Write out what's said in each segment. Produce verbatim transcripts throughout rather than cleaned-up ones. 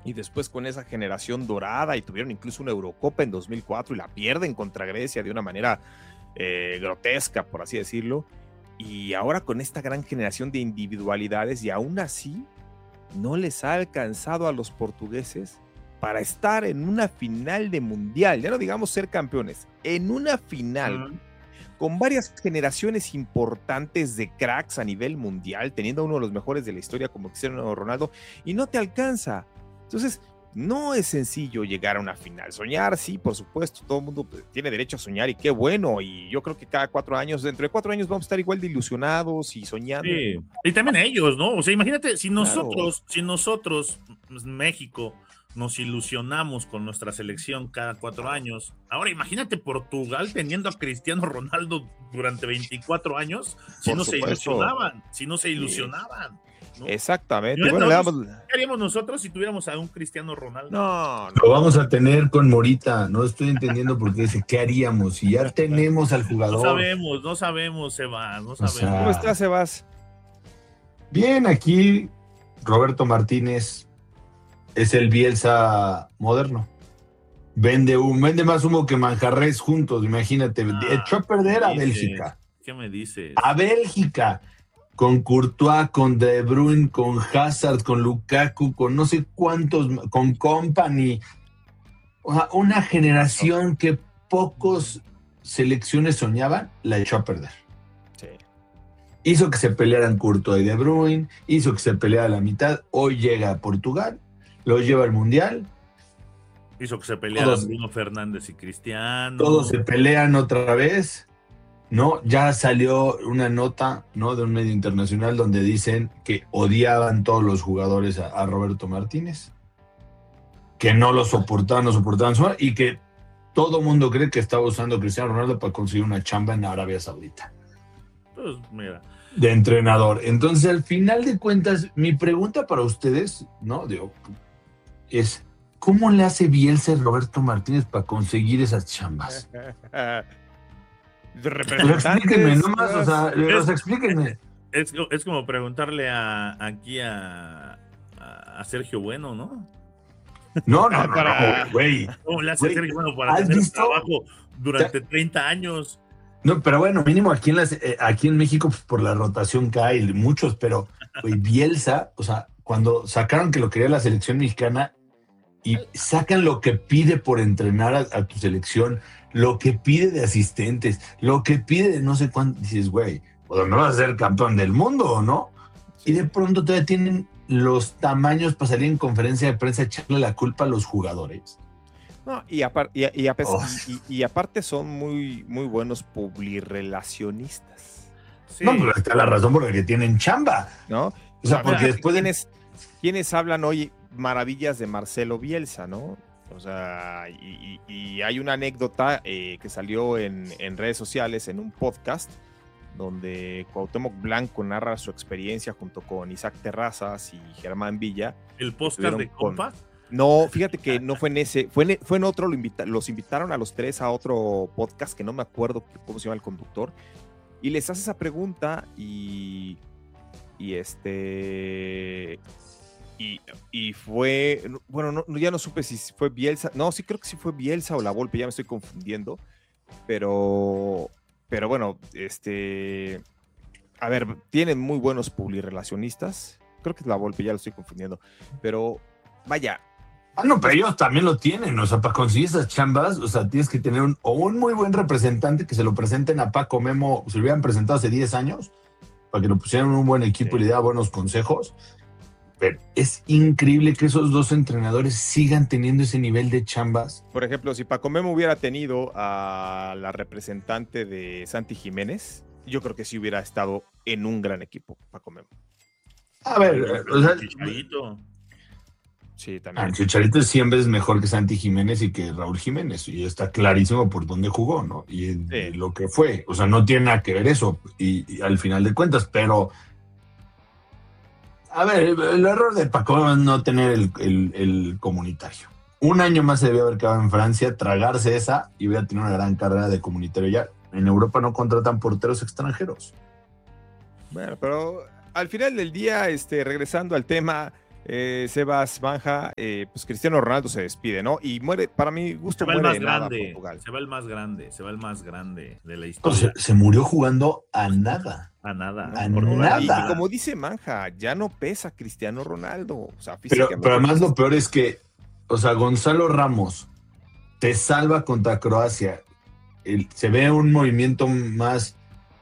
y después con esa generación dorada, y tuvieron incluso una Eurocopa en dos mil cuatro y la pierden contra Grecia de una manera eh, grotesca, por así decirlo, y ahora con esta gran generación de individualidades, y aún así no les ha alcanzado a los portugueses para estar en una final de mundial, ya no digamos ser campeones, en una final, uh-huh, con varias generaciones importantes de cracks a nivel mundial, teniendo a uno de los mejores de la historia como Cristiano Ronaldo, y no te alcanza. Entonces, no es sencillo llegar a una final. Soñar, sí, por supuesto, todo el mundo tiene derecho a soñar, y qué bueno, y yo creo que cada cuatro años, dentro de cuatro años vamos a estar igual de ilusionados y soñando. Sí. Y también ellos, ¿no? O sea, imagínate, si nosotros, claro. si nosotros, México, nos ilusionamos con nuestra selección cada cuatro años, ahora imagínate Portugal teniendo a Cristiano Ronaldo durante veinticuatro años, si por no supuesto. se ilusionaban, si no se ilusionaban. ¿No? Exactamente. Bueno, le damos... ¿Qué haríamos nosotros si tuviéramos a un Cristiano Ronaldo? No, no. Lo vamos a tener con Morita. No estoy entendiendo por qué dice, ¿qué haríamos? Si ya tenemos al jugador. No sabemos, no sabemos, Sebas, no sabemos. O sea, ¿cómo estás, Sebas? Bien, aquí Roberto Martínez es el Bielsa moderno. Vende, un, vende más humo que manjarres juntos, imagínate. Ah, echó a perder a Bélgica. ¿Qué me dices? A Bélgica. Con Courtois, con De Bruyne, con Hazard, con Lukaku, con no sé cuántos, con Kompany. O sea, una generación que pocos selecciones soñaban, la echó a perder. Sí. Hizo que se pelearan Courtois y De Bruyne, hizo que se peleara la mitad. Hoy llega a Portugal, lo lleva al Mundial. Hizo que se pelearan todos, Bruno Fernández y Cristiano. Todos se pelean otra vez. ¿No? Ya salió una nota, ¿no?, de un medio internacional donde dicen que odiaban todos los jugadores a, a Roberto Martínez, que no lo soportaban, no soportaban, y que todo mundo cree que estaba usando a Cristiano Ronaldo para conseguir una chamba en Arabia Saudita. Pues mira. De entrenador. Entonces, al final de cuentas, mi pregunta para ustedes, ¿no?, Digo, es, ¿cómo le hace Bielsa a Roberto Martínez para conseguir esas chambas? De Pero explíquenme nomás, o sea, es, o sea, explíquenme. Es, es como preguntarle a, aquí a, a, a Sergio Bueno, ¿no? No, no, no, güey. ¿Cómo le hace Sergio Bueno para tener visto? trabajo durante treinta años? No, pero bueno, mínimo aquí en, las, eh, aquí en México, pues, por la rotación que hay, muchos, pero güey, Bielsa, o sea, cuando sacaron que lo quería la selección mexicana y sacan lo que pide por entrenar a, a tu selección, lo que pide de asistentes, lo que pide de no sé cuánto, dices, güey, pues no vas a ser campeón del mundo, ¿o no? Y de pronto todavía tienen los tamaños para salir en conferencia de prensa a echarle la culpa a los jugadores. No, y, apar y, y, oh. y, y aparte son muy, muy buenos publirelacionistas. Sí. No, pero está la razón por la que tienen chamba, ¿no? O sea, porque mira, después de... ¿quiénes, ¿quiénes hablan hoy maravillas de Marcelo Bielsa, no? O sea, y, y, y hay una anécdota eh, que salió en, en redes sociales, en un podcast, donde Cuauhtémoc Blanco narra su experiencia junto con Isaac Terrazas y Germán Villa. ¿El podcast de compa? Con... No, fíjate que no fue en ese, fue en, fue en otro, lo invita... los invitaron a los tres a otro podcast que no me acuerdo cómo se llama el conductor, y les hace esa pregunta y, y este... Y, y fue, bueno, no, ya no supe si fue Bielsa, no, sí creo que sí fue Bielsa o La Volpe, ya me estoy confundiendo, pero, pero bueno, este, a ver, tienen muy buenos publirelacionistas, creo que es La Volpe, ya lo estoy confundiendo, pero vaya. Ah, no, pero ellos también lo tienen, o sea, para conseguir esas chambas, o sea, tienes que tener un, o un muy buen representante que se lo presenten a Paco Memo, se lo hubieran presentado hace diez años, para que lo pusieran en un buen equipo, sí, y le diera buenos consejos. Pero es increíble que esos dos entrenadores sigan teniendo ese nivel de chambas. Por ejemplo, si Paco Memo hubiera tenido a la representante de Santi Jiménez, yo creo que sí hubiera estado en un gran equipo, Paco Memo. A ver, o sea, Chicharito. Sí, también. El Chicharito es cien veces mejor que Santi Jiménez y que Raúl Jiménez, y está clarísimo por dónde jugó, ¿no? Y, sí, y lo que fue. O sea, no tiene nada que ver eso, y, y al final de cuentas, pero... A ver, el error de Paco es no tener el, el, el comunitario. Un año más se debió haber quedado en Francia, tragarse esa y hubiera tenido una gran carrera de comunitario ya. En Europa no contratan porteros extranjeros. Bueno, pero al final del día, este, regresando al tema, Eh, Sebas Manja, eh, pues Cristiano Ronaldo se despide, ¿no? Y muere, para mi gusto, se va el muere más de nada grande, Portugal. se va el más grande, se va el más grande de la No, historia. se, se murió jugando a nada. A nada. A Portugal. Y, nada. y como dice Manja, ya no pesa Cristiano Ronaldo. O sea, Pero, físicamente. pero además lo peor es que, o sea, Gonzalo Ramos te salva contra Croacia. El- se ve un movimiento más.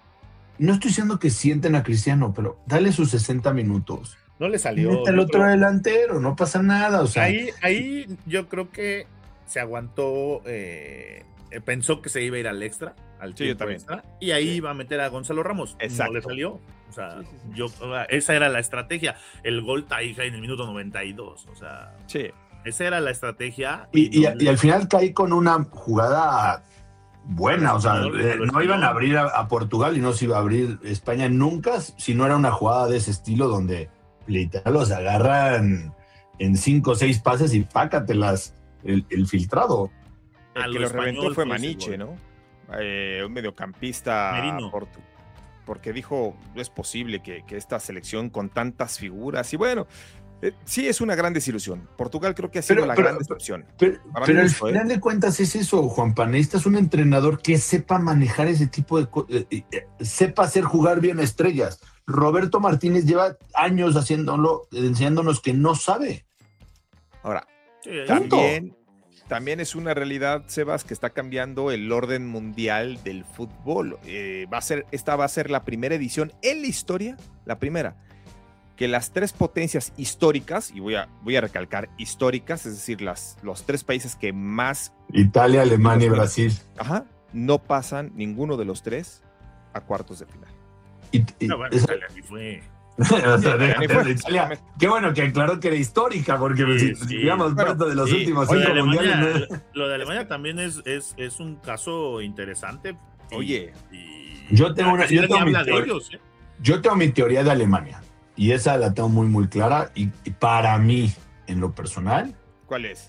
No estoy diciendo que sienten a Cristiano, pero dale sus sesenta minutos. No le Y salió. mete al yo otro creo- delantero, no pasa nada. O sea, ahí, ahí yo creo que se aguantó, eh, eh, pensó que se iba a ir al extra, al Sí, yo tiempo también. extra, y ahí Sí. iba a meter a Gonzalo Ramos. Exacto. No le salió. O sea, Sí, sí, sí. yo, o sea, esa era la estrategia. El gol Taija en el minuto noventa y dos. O sea, Sí. esa era la estrategia. y, y- no le- y al final caí con una jugada buena. O sea, Español, eh, a lo no iban español. a abrir a, a Portugal y no se iba a abrir España nunca si no era una jugada de ese estilo donde literal los agarran en cinco o seis pases y pácatelas el, el filtrado. A El lo que lo español reventó fue fue ese Maniche, gol. ¿no? Eh, un mediocampista Merino. portu- porque dijo, no es posible que, que esta selección con tantas figuras, y bueno, eh, sí es una gran desilusión. Portugal creo que ha sido Pero- la pero- gran decepción. Pero, Para pero mi al gusto, final ¿eh? de cuentas es eso, Juanpa. Necesitas un entrenador que sepa manejar ese tipo de cosas, sepa hacer jugar bien a estrellas. Roberto Martínez lleva años haciéndolo, enseñándonos que no sabe. Ahora, Sí, ahí- Punto. también, también es una realidad, Sebas, que está cambiando el orden mundial del fútbol. Eh, va a ser, esta va a ser la primera edición en la historia, la primera, que las tres potencias históricas, y voy a, voy a recalcar históricas, es decir, las, los tres países que más, Italia, Alemania y Brasil. ajá, no pasan ninguno de los tres a cuartos de final. Y- y- No, bueno, esa- Italia sí fue. o sea, Italia déjate fue, de Italia. exactamente. Qué bueno que aclaró que era histórica, porque Sí, si sí. digamos Bueno, parte de los sí. últimos Lo de cinco Alemania, mundiales. ¿no? lo de Alemania también es, es, es un caso interesante. y- Oye. y- Yo tengo una- casi yo nadie tengo mi habla de teoría. ellos, ¿eh? Yo tengo mi teoría de Alemania y esa la tengo muy, muy clara. Y, y para mí, en lo personal, ¿Cuál es?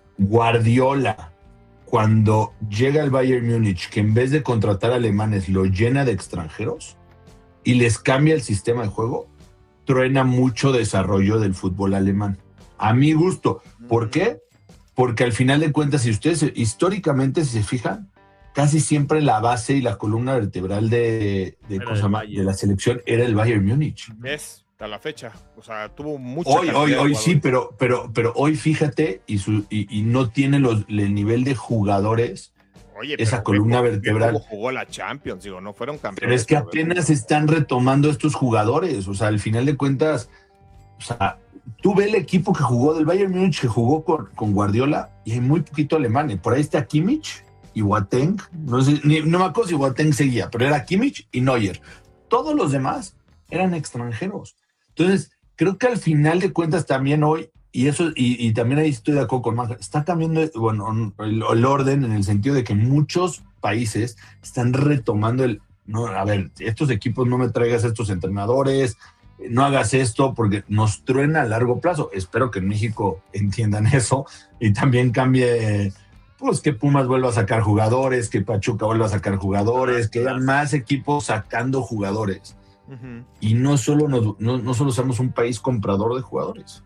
Guardiola, cuando llega al Bayern Múnich, que en vez de contratar alemanes lo llena de extranjeros y les cambia el sistema de juego, truena mucho desarrollo del fútbol alemán. A mi gusto. ¿Por qué? Porque al final de cuentas, si ustedes históricamente, si se fijan, casi siempre la base y la columna vertebral de, de, Era ¿cómo se del llama? Bayern. de la selección era el Bayern Múnich. Es a la fecha. O sea, tuvo mucho. Hoy, hoy, hoy sí, pero, pero, pero hoy fíjate y, su, y, y no tiene los, el nivel de jugadores. Oye, esa pero columna ve cómo- ve vertebral. cómo jugó la Champions, digo, no fueron campeones. Pero es que pero ve cómo- apenas están retomando estos jugadores. O sea, al final de cuentas, o sea, tú ves el equipo que jugó del Bayern Múnich, que jugó con, con Guardiola, y hay muy poquito alemán. Por ahí está Kimmich y Boateng. No sé, ni- no me acuerdo si Boateng seguía, pero era Kimmich y Neuer. Todos los demás eran extranjeros. Entonces, creo que al final de cuentas también hoy, y eso, y, y también ahí estoy de acuerdo con Maja, está cambiando bueno, el, el orden en el sentido de que muchos países están retomando el, no, a ver, estos equipos no me traigas estos entrenadores, no hagas esto porque nos truena a largo plazo. Espero que en México entiendan eso y también cambie, pues que Pumas vuelva a sacar jugadores, que Pachuca vuelva a sacar jugadores, que haya más equipos sacando jugadores. Ujú. Y no solo, nos, no, no solo somos un país comprador de jugadores.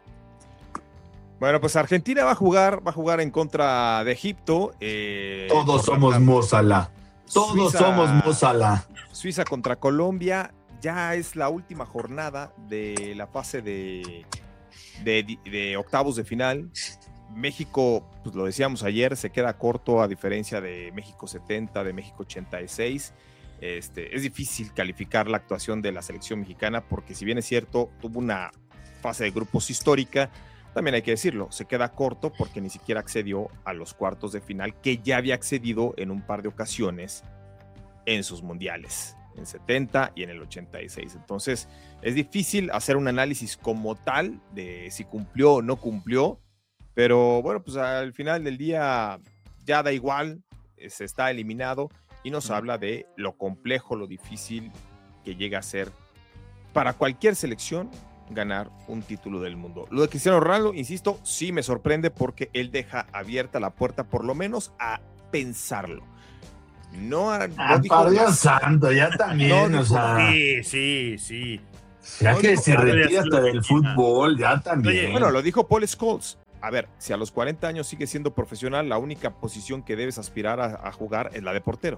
Bueno, pues Argentina va a jugar, va a jugar en contra de Egipto. eh, Todos por somos la- Mo Salah. Todos Suiza- somos Mo Salah. Suiza contra Colombia. Ya es la última jornada de la fase de, de, de octavos de final. México, pues lo decíamos ayer, se queda corto a diferencia de México setenta, de México ochenta y seis. Este, es difícil calificar la actuación de la selección mexicana porque si bien es cierto, tuvo una fase de grupos histórica, también hay que decirlo, se queda corto porque ni siquiera accedió a los cuartos de final que ya había accedido en un par de ocasiones en sus mundiales, en setenta y en el ochenta y seis. Entonces es difícil hacer un análisis como tal de si cumplió o no cumplió, pero bueno, pues al final del día ya da igual, se está eliminado y nos habla de lo complejo, lo difícil que llega a ser para cualquier selección ganar un título del mundo. Lo de Cristiano Ronaldo, insisto, sí me sorprende porque él deja abierta la puerta por lo menos a pensarlo. No, no Ah, dijo por Dios más. santo, ya también, No o dijo sea. Sí, sí, sí. Ya No, que dijo, se a ver, retira así hasta lo del que fútbol, ya también. Oye, Bueno, lo dijo Paul Scholes. A ver, si a los cuarenta años sigues siendo profesional, la única posición que debes aspirar a, a jugar es la de portero.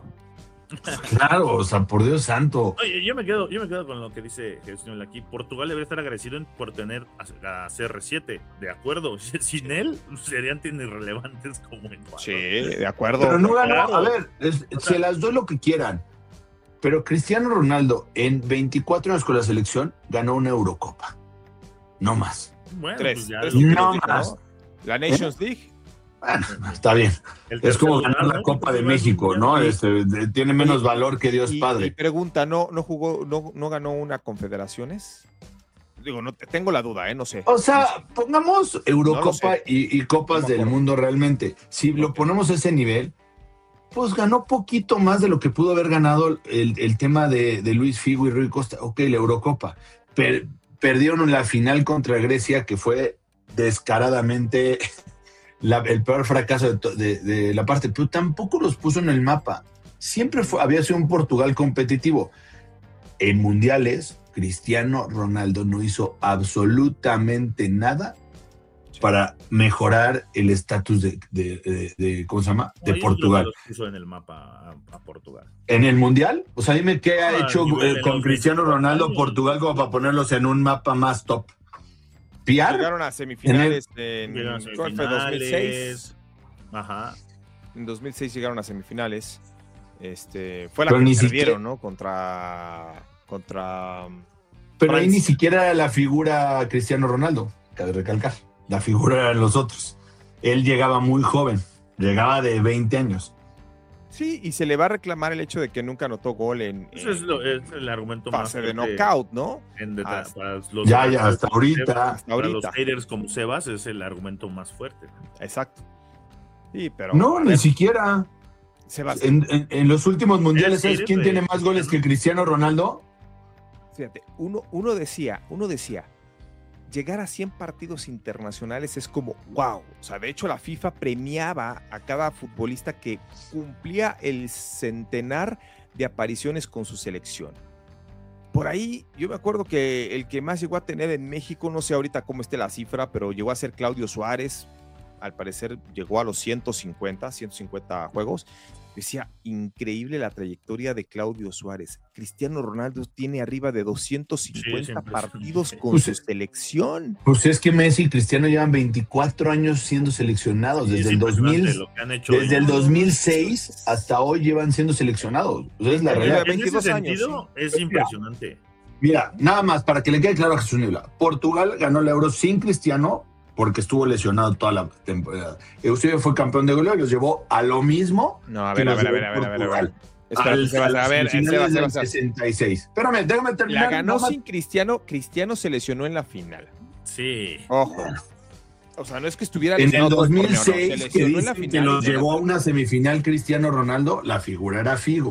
Claro, o sea, por Dios santo. Oye, yo me quedo, yo me quedo con lo que dice Jesús aquí. Portugal debería estar agradecido en- por tener a, a C R siete, de acuerdo. Sin él serían tan irrelevantes como Ecuador. Sí, de acuerdo. Pero no ganó, Claro. a ver, es- O sea, se las doy lo que quieran. Pero Cristiano Ronaldo en veinticuatro años con la selección ganó una Eurocopa. No más. Bueno, Tres, pues ya tres lo- No títulos, dijo, más. ¿no? La Nations League. Bueno, está bien. el Es tercer como lugar, ganar la ¿no? Copa de Portugal, México, ya. ¿no? Y- Este, de- tiene menos Oye, valor que Dios Y, y Padre. pregunta, ¿no, no jugó, no, no ganó una confederaciones? Digo, no te- tengo la duda, ¿eh? No sé. O sea, pongamos Eurocopa No lo sé. y, y Copas No me del acuerdo. Mundo realmente. Si lo Ok. ponemos a ese nivel, pues ganó poquito más de lo que pudo haber ganado el, el tema de, de Luis Figo y Rui Costa. Ok, la Eurocopa. Per- perdieron en la final contra Grecia, que fue descaradamente la- el peor fracaso de, to- de- de la parte, pero tampoco los puso en el mapa. Siempre fue, había sido un Portugal competitivo. En mundiales, Cristiano Ronaldo no hizo absolutamente nada para mejorar el estatus de, de- de- de- ¿cómo se llama? De Ahí Portugal. los puso en el mapa a, a Portugal. En el mundial, o sea, dime qué ha Ah, hecho a nivel eh, de con los Cristiano veinticuatro Ronaldo años. Portugal como para ponerlos en un mapa más top. ¿Piar? Llegaron a semifinales en, Llegaron a ¿cuál fue? dos mil seis. semifinales. Ajá. En dos mil seis llegaron a semifinales. Este, fue la Pero que ni perdieron, siquiera- ¿no? Contra, contra Pero ahí ni Francia. siquiera era la figura Cristiano Ronaldo, cabe recalcar. La figura eran los otros. Él llegaba muy joven, llegaba de veinte años. Sí, y se le va a reclamar el hecho de que nunca anotó gol en, Eso es, en lo- es el argumento más fase de fuerte knockout, ¿no? en deta- Hasta- para los Ya, ya, hasta ahorita. Hasta Para los ahorita. haters como Sebas es el argumento más fuerte. Exacto. Sí, pero No, a ni ver, siquiera. Sebas, En, en- en los últimos mundiales, ¿Eres ¿sabes quién de tiene más goles que Cristiano Ronaldo? fíjate, uno, uno decía, uno decía, llegar a cien partidos internacionales es como wow. O sea, de hecho la FIFA premiaba a cada futbolista que cumplía el centenar de apariciones con su selección. Por ahí, yo me acuerdo que el que más llegó a tener en México, no sé ahorita cómo esté la cifra, pero llegó a ser Claudio Suárez. Al parecer llegó a los ciento cincuenta, ciento cincuenta juegos. Decía, increíble la trayectoria de Claudio Suárez. Cristiano Ronaldo tiene arriba de doscientos cincuenta Sí, siempre. partidos con Pues su es- selección. Pues es que Messi y Cristiano llevan veinticuatro años siendo seleccionados. Desde Es el dos impresionante mil, lo que han hecho desde el ellos. dos mil seis hasta hoy llevan siendo seleccionados. O sea, es la En- en- realidad. En ese veintidós años, sentido, es impresionante. Mira, nada más para que le quede claro a Jesús Niebla. Portugal ganó el Euro sin Cristiano porque estuvo lesionado toda la temporada. Eusebio fue campeón de goleo y los llevó a lo mismo. No, a que ver, a los ver, a ver, llevó a ver, a ver, a ver. Portugal. Espérate, Al- Sebas, a a ver, las semifinales Sebas, del Sebas, Sebas. sesenta y seis. Espérame, déjame terminar. La ganó nada más. sin Cristiano, Cristiano se lesionó en la final. Sí. Ojo. O sea, no es que estuviera En el lesionado todo el dos mil torneo, no, se seis, que lesionó en la dicen final. que los y ya llevó a la- una semifinal Cristiano Ronaldo, la figura era Figo.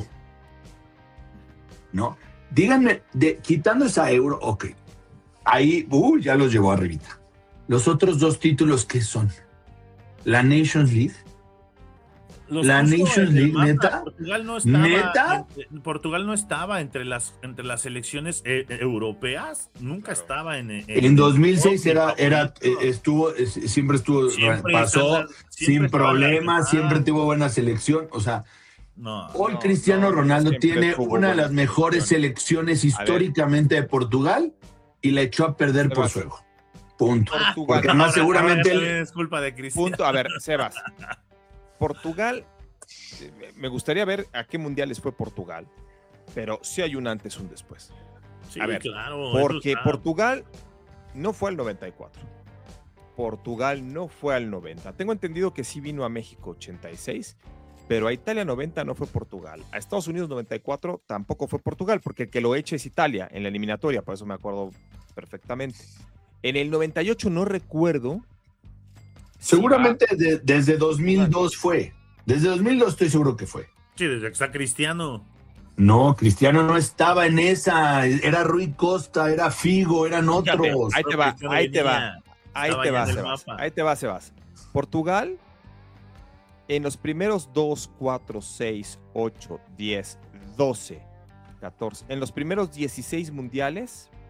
¿No? Díganme, de, quitando esa euro, ok. Ahí, uh, ya los llevó arribita. Los otros dos títulos, ¿qué son? La Nations League. Los La puso Nations en el League, mapa. ¿neta? Portugal no estaba, ¿Neta? en- Portugal no estaba entre las entre las selecciones eh, eh, europeas, nunca Claro. estaba en en, En dos mil seis en- era, era, favorito. eh, estuvo, eh, siempre estuvo, Siempre pasó estaba- siempre sin estaba en la problemas, mitad. siempre tuvo buena selección. O sea, No, hoy No, Cristiano no, Ronaldo siempre tiene tuvo una de buena las mejores selección. selecciones ver. históricamente de Portugal y la echó a perder por Sebas. su ego. Punto. Portugal. Porque además ahora- seguramente ahora él- también es culpa de Cristiano. Punto. A ver, Sebas. Portugal, eh, me gustaría ver a qué mundiales fue Portugal, pero sí hay un antes y un después. Sí, a ver, claro, Porque eso está- Portugal no fue al noventa y cuatro. Portugal no fue al noventa. Tengo entendido que sí vino a México ochenta y seis, pero a Italia noventa no fue Portugal. A Estados Unidos noventa y cuatro tampoco fue Portugal, porque el que lo echa es Italia en la eliminatoria, por eso me acuerdo perfectamente. En el noventa y ocho no recuerdo. si seguramente de- desde dos mil dos fue. Desde dos mil dos estoy seguro que fue. Sí, desde que está Cristiano. No, Cristiano no estaba en esa. Era Rui Costa, era Figo, eran Fíjate, otros. ahí te va, Cristiano ahí te va. venía. Ahí Estaba te ya va, en el Sebas. mapa. Ahí te va, Sebas. Portugal, en los primeros dos, cuatro, seis, ocho, diez, doce, catorce, en los primeros dieciséis mundiales,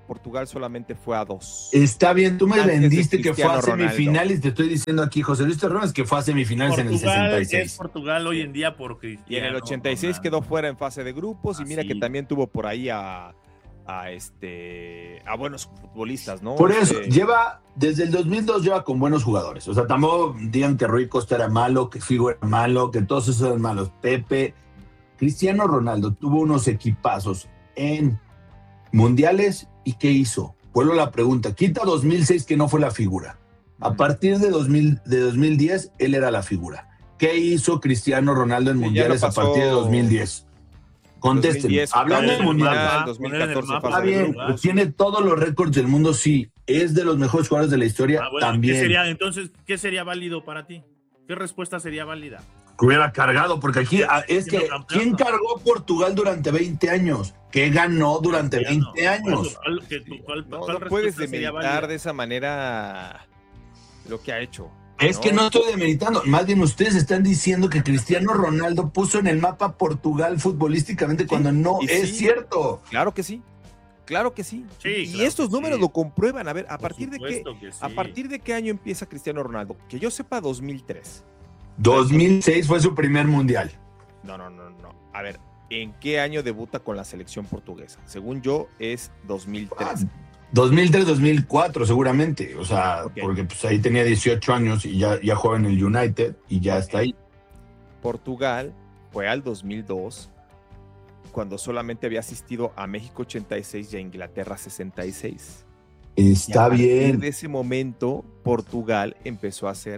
Portugal solamente fue a dos. Está bien, tú me Antes de vendiste que fue a Cristiano Ronaldo. semifinales, te estoy diciendo aquí, José Luis Terrones, que fue a semifinales en el sesenta y seis. Es Portugal hoy en día por Cristiano. Y en el ochenta y seis Ronaldo. quedó fuera en fase de grupos, y Ah, mira sí. que también tuvo por ahí a, a este a buenos futbolistas, ¿no? Por eso, Este, lleva, desde el dos mil dos lleva con buenos jugadores. O sea, tampoco digan que Rui Costa era malo, que Figo era malo, que todos esos eran malos. Pepe, Cristiano Ronaldo tuvo unos equipazos en mundiales, ¿y qué hizo? Vuelvo a la pregunta, quita dos mil seis que no fue la figura. A partir de, dos mil, de dos mil diez, él era la figura. ¿Qué hizo Cristiano Ronaldo en Sí, ya mundiales no a partir de pasó dos mil diez? Contesten. dos mil diez, Hablando poner de en el mundial, mapa, dos mil poner en el catorce mapa. está fase de bien, grupos. tiene todos los récords del mundo, sí. Es de los mejores jugadores de la historia, Ah, bueno, también. ¿qué sería, entonces, ¿qué sería válido para ti? ¿Qué respuesta sería válida? Que hubiera cargado, porque aquí ah, es que, Campeón. ¿quién cargó Portugal durante veinte años? ¿Qué ganó durante Cristiano. veinte años? ¿Cuál, que tú- cuál- no, cuál no puedes respuesta sería demeritar válida? de esa manera lo que ha hecho. Es que no estoy demeritando, más bien ustedes están diciendo que Cristiano Ronaldo puso en el mapa Portugal futbolísticamente cuando no y es sí. cierto. Claro que sí. Claro que sí. Sí, y claro estos que números sí. lo comprueban. A ver, ¿a Por partir de qué? supuesto que sí. ¿A partir de qué año empieza Cristiano Ronaldo? Que yo sepa, dos mil tres. dos mil seis fue su primer mundial. No, no, no, no. A ver, ¿en qué año debuta con la selección portuguesa? Según yo, es dos mil tres. dos mil tres, dos mil cuatro seguramente, o sea, Ok. porque pues ahí tenía dieciocho años y ya, ya juega en el United y ya está ahí. Portugal fue al dos mil dos, cuando solamente había asistido a México ochenta y seis y a Inglaterra sesenta y seis. Está y a partir bien. de ese momento, Portugal empezó a hacer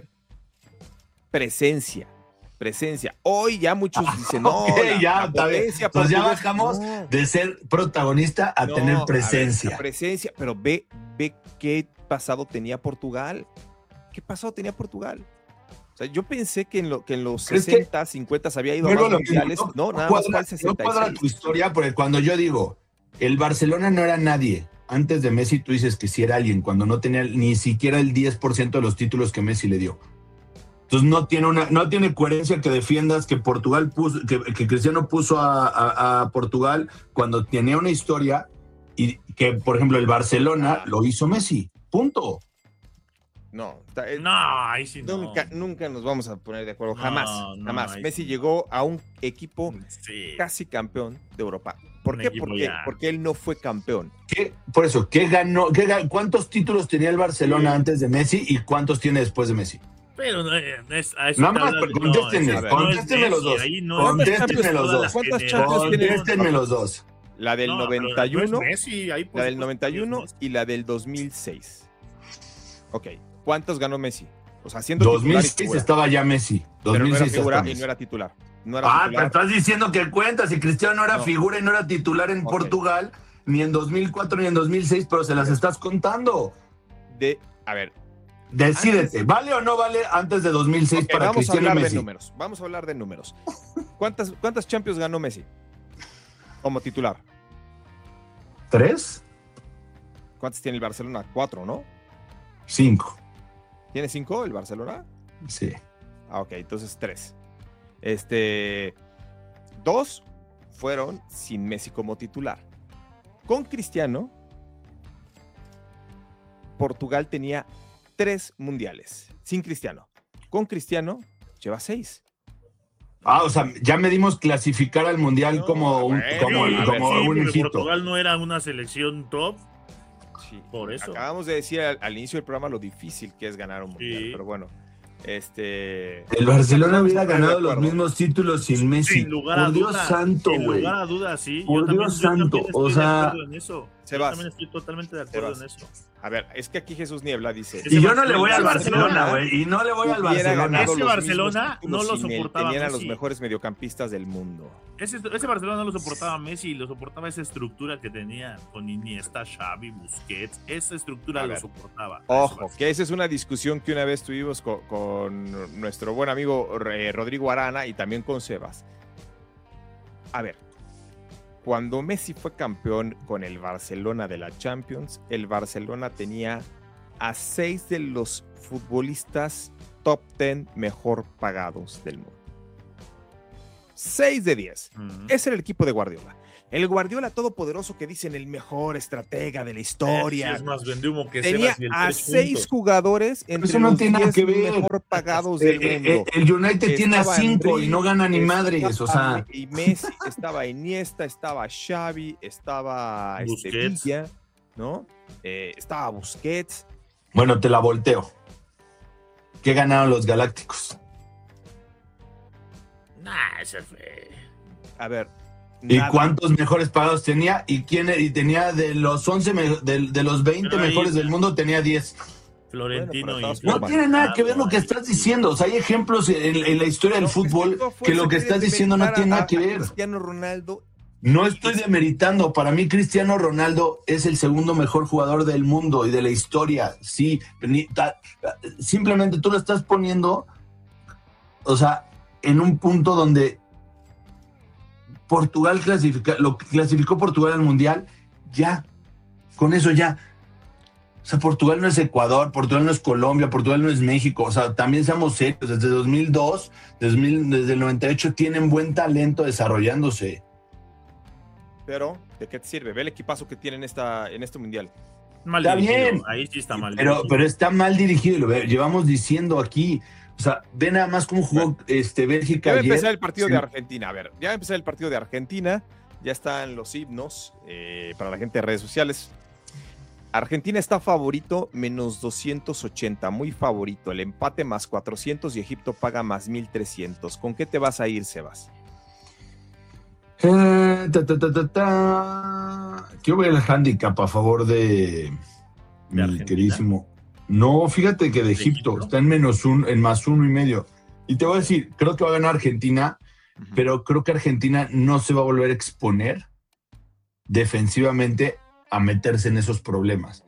presencia. Presencia. Hoy ya muchos dicen, no, ok, la, ya, la está bien. potencia Entonces ya portuguesa". bajamos No, de ser protagonista a no, tener ver, presencia. la presencia, pero ve, ve qué pasado tenía Portugal. ¿Qué pasado tenía Portugal? O sea, yo pensé que en, lo, que en los Pero es que- sesenta, cincuenta había ido a Vuelvo más a lo mismo, mundiales. no, No, no nada más fue cuadra- al no sesenta y cuadra seis. tu historia, porque cuando yo digo, el Barcelona no era nadie. Antes de Messi tú dices que sí era alguien, cuando no tenía ni siquiera el diez por ciento de los títulos que Messi le dio. Entonces no tiene una, no tiene coherencia que defiendas que Portugal puso, que, que Cristiano puso a, a- a Portugal cuando tenía una historia y que, por ejemplo, el Barcelona lo hizo Messi. Punto. No, está- eh, No, ahí sí no. nunca, nunca nos vamos a poner de acuerdo. No, Jamás, no, jamás. ahí Messi sí. llegó a un equipo Sí. casi campeón de Europa. ¿Por Un qué? equipo Porque, ya. porque él no fue campeón. ¿Qué, por eso, ¿qué ganó? Qué ga- ¿Cuántos títulos tenía el Barcelona Sí. antes de Messi y cuántos tiene después de Messi? Pero no, eh, es, a eso Nada te más, habla de- pero contéstenme, ese no es contéstenme los Messi, dos. ahí no ¿Cuántas es Contéstenme Messi, los todas dos. las ¿Cuántas generaciones. Champions tiene? Contéstenme los dos. La del No, pero noventa y uno, no es Messi, ahí por la del supuesto noventa y que es uno Messi. y la del dos mil seis. Ok, ¿cuántos ganó Messi? O sea, siendo dos mil titular y seis figura. estaba ya Messi. Pero no era dos mil seis figura hasta y Messi. no era titular. No era Ah, pero titular. estás diciendo que cuenta si Cristiano no era No. figura y no era titular en Ok. Portugal, ni en dos mil cuatro ni en dos mil seis, pero se las estás contando. De, a ver, Decídete, ¿vale o no vale antes de dos mil seis ok, para vamos a Cristiano y hablar de Messi? números. Vamos a hablar de números. ¿Cuántas, cuántas Champions ganó Messi como titular? ¿Tres? ¿Cuántas tiene el Barcelona? Cuatro, ¿no? Cinco. ¿Tiene cinco el Barcelona? Sí. Ah, ok, entonces tres. Este, dos fueron sin Messi como titular. Con Cristiano, Portugal tenía tres mundiales. Sin Cristiano. Con Cristiano, lleva seis. Ah, o sea, ya medimos clasificar al Mundial No, como un, bueno, como, a ver, como sí, un porque hito. Portugal no era una selección top, Sí. por eso. Acabamos de decir al, al inicio del programa lo difícil que es ganar un mundial, Sí. pero bueno, este... El Barcelona Vamos a hubiera poner de ganado los acuerdo. mismos títulos sin Messi. Sin lugar a Por Dios dudas. santo, Sin güey. lugar a dudas, sí. Por yo también, Dios yo también santo, estoy o de sea- acuerdo en eso. Sebas. Yo también estoy totalmente de acuerdo Sebas. en eso. A ver, es que aquí Jesús Niebla dice... Ese Y yo no le voy Barcelona- al Barcelona, güey. Y no le voy al hubiera Barcelona. ganado Ese los Barcelona mismos títulos no lo sin él, soportaba tenían a los Messi. mejores mediocampistas del mundo. Ese, ese Barcelona no lo soportaba Messi, lo soportaba esa estructura que tenía con Iniesta, Xavi, Busquets. Esa estructura A lo ver. soportaba. Ojo, que esa es una discusión que una vez tuvimos con, con nuestro buen amigo eh, Rodrigo Arana y también con Sebas. A ver, cuando Messi fue campeón con el Barcelona de la Champions, el Barcelona tenía a seis de los futbolistas top diez mejor pagados del mundo. seis de diez. Ujú. Ese era el equipo de Guardiola. El Guardiola todopoderoso que dicen el mejor estratega de la historia. Sí, es más vende humo que tenía Sebas y el a tres seis puntos. jugadores entre Eso no los tiene nada diez que ver. mejor pagados Eh, del eh, mundo. el United tiene a Estaba cinco Henry, y no gana ni madres, o sea. Y Messi, estaba Iniesta, estaba Xavi, estaba este, Busquets. Villa, ¿no? Eh, estaba Busquets. Bueno, te la volteo. ¿Qué ganaron los Galácticos? Nah, ese fue. A ver. ¿Y nada. cuántos mejores pagados tenía? ¿Y quién y tenía de los once, me- de, de los veinte Pero ahí- mejores del mundo, tenía diez? Florentino Bueno, pero y estás No Normal. tiene nada que ver lo que estás diciendo. O sea, hay ejemplos en, en la historia del Lo fútbol explicó fue que lo si que quieres estás diciendo no demeritar tiene a- nada que a ver. Cristiano Ronaldo. No estoy demeritando. Para mí, Cristiano Ronaldo es el segundo mejor jugador del mundo y de la historia. Sí, ni- ta- simplemente tú lo estás poniendo, o sea, en un punto donde Portugal clasifica, lo que clasificó Portugal al Mundial, ya, con eso ya. O sea, Portugal no es Ecuador, Portugal no es Colombia, Portugal no es México. O sea, también seamos serios. Desde dos mil dos, desde, mil- desde el noventa y ocho tienen buen talento desarrollándose. Pero, ¿de qué te sirve? Ve el equipazo que tienen esta, en este mundial. Mal Está dirigido. bien. Ahí sí está mal Pero, dirigido. pero está mal dirigido, y lo ve- llevamos diciendo aquí. O sea, ve nada más cómo jugó este, Bélgica Ya va a ayer. empezar el partido Sí. de Argentina. A ver, ya va a empezar el partido de Argentina. Ya están los himnos eh, para la gente de redes sociales. Argentina está favorito, menos doscientos ochenta, muy favorito. El empate más cuatrocientos y Egipto paga más mil trescientos. ¿Con qué te vas a ir, Sebas? Eh, ta, ta, ta, ta, ta. Quiero ver el handicap a favor de, mi Argentina? queridísimo. No, fíjate que de Egipto, Egipto? está en menos un, en más uno y medio. Y te voy a decir, creo que va a ganar Argentina, pero creo que Argentina no se va a volver a exponer defensivamente a meterse en esos problemas.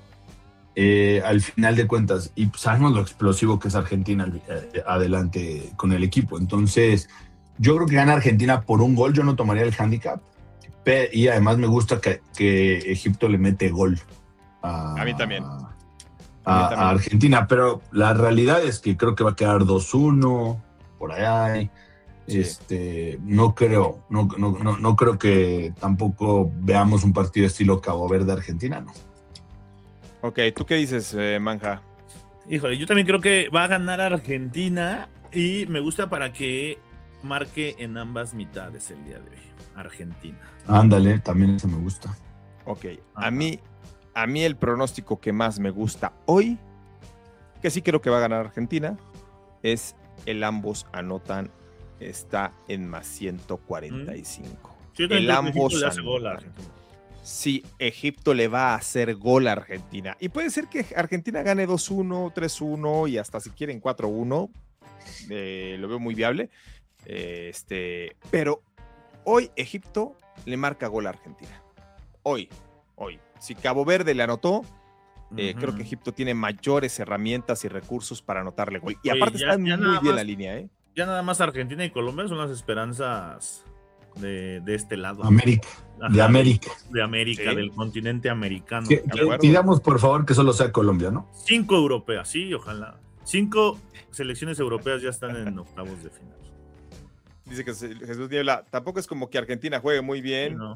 Eh, al final de cuentas, y sabemos lo explosivo que es Argentina eh, adelante con el equipo. Entonces, yo creo que gana Argentina por un gol. Yo no tomaría el handicap. Pe- Y además me gusta que, que Egipto le mete gol a, A mí también. a- A mí a también. Argentina. Pero la realidad es que creo que va a quedar dos uno por allá. Sí. Este, no creo, no, no, no, no creo que tampoco veamos un partido estilo Cabo Verde Argentina, ¿no? Ok, ¿tú qué dices, eh, Manja? Híjole, yo también creo que va a ganar Argentina y me gusta para que marque en ambas mitades el día de hoy. Argentina. Ándale, también eso me gusta. Ok, Ajá. a mí, a mí el pronóstico que más me gusta hoy, que sí creo que va a ganar Argentina, es el ambos anotan, está en más ciento cuarenta y cinco. Sí, yo también El creo que Egipto ambos le hace gol a anotan. Argentina. Sí, Egipto le va a hacer gol a Argentina. Y puede ser que Argentina gane dos uno, tres uno y hasta si quieren cuatro uno. Eh, lo veo muy viable. Eh, este, pero hoy Egipto le marca gol a Argentina. Hoy, hoy. Si Cabo Verde le anotó, eh, Ujú. creo que Egipto tiene mayores herramientas y recursos para anotarle gol. Y Oye, aparte ya- están ya muy nada bien más- la línea, ¿eh? Ya nada más Argentina y Colombia son las esperanzas de, de este lado. América, Ajá, de América. De América, Sí. del continente americano. Que- de que acuerdo. pidamos por favor que solo sea Colombia, ¿no? Cinco europeas, sí, ojalá. Cinco selecciones europeas ya están en octavos de final. Dice que se- Jesús Niebla, tampoco es como que Argentina juegue muy Sí, bien. ¿no?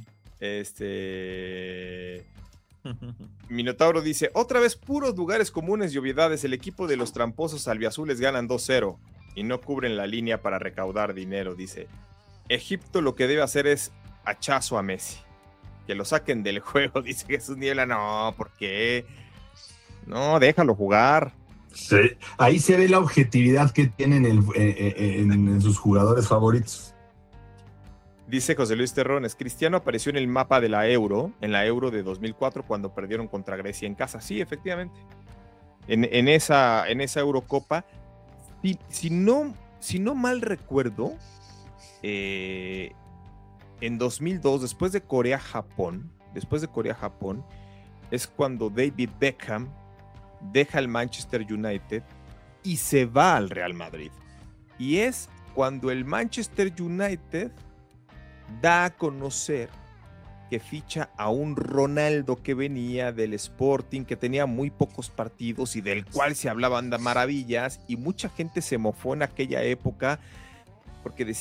Este. Minotauro dice: otra vez puros lugares comunes y obviedades. El equipo de los tramposos albiazules ganan dos cero y no cubren la línea para recaudar dinero. Dice: Egipto lo que debe hacer es hachazo a Messi. Que lo saquen del juego. Dice Jesús Niebla: no, ¿por qué? No, déjalo jugar. Sí. Ahí se ve la objetividad que tienen el- eh, eh, en, en sus jugadores favoritos. Dice José Luis Terrones: Cristiano apareció en el mapa de la Euro, en la Euro de dos mil cuatro, cuando perdieron contra Grecia en casa. Sí, efectivamente. En, en esa, en esa Eurocopa, si, si, no, si no mal recuerdo, eh, en dos mil dos, después de Corea-Japón, después de Corea-Japón, es cuando David Beckham deja el Manchester United y se va al Real Madrid. Y es cuando el Manchester United da a conocer que ficha a un Ronaldo que venía del Sporting, que tenía muy pocos partidos y del cual se hablaban de maravillas, y mucha gente se mofó en aquella época porque decía: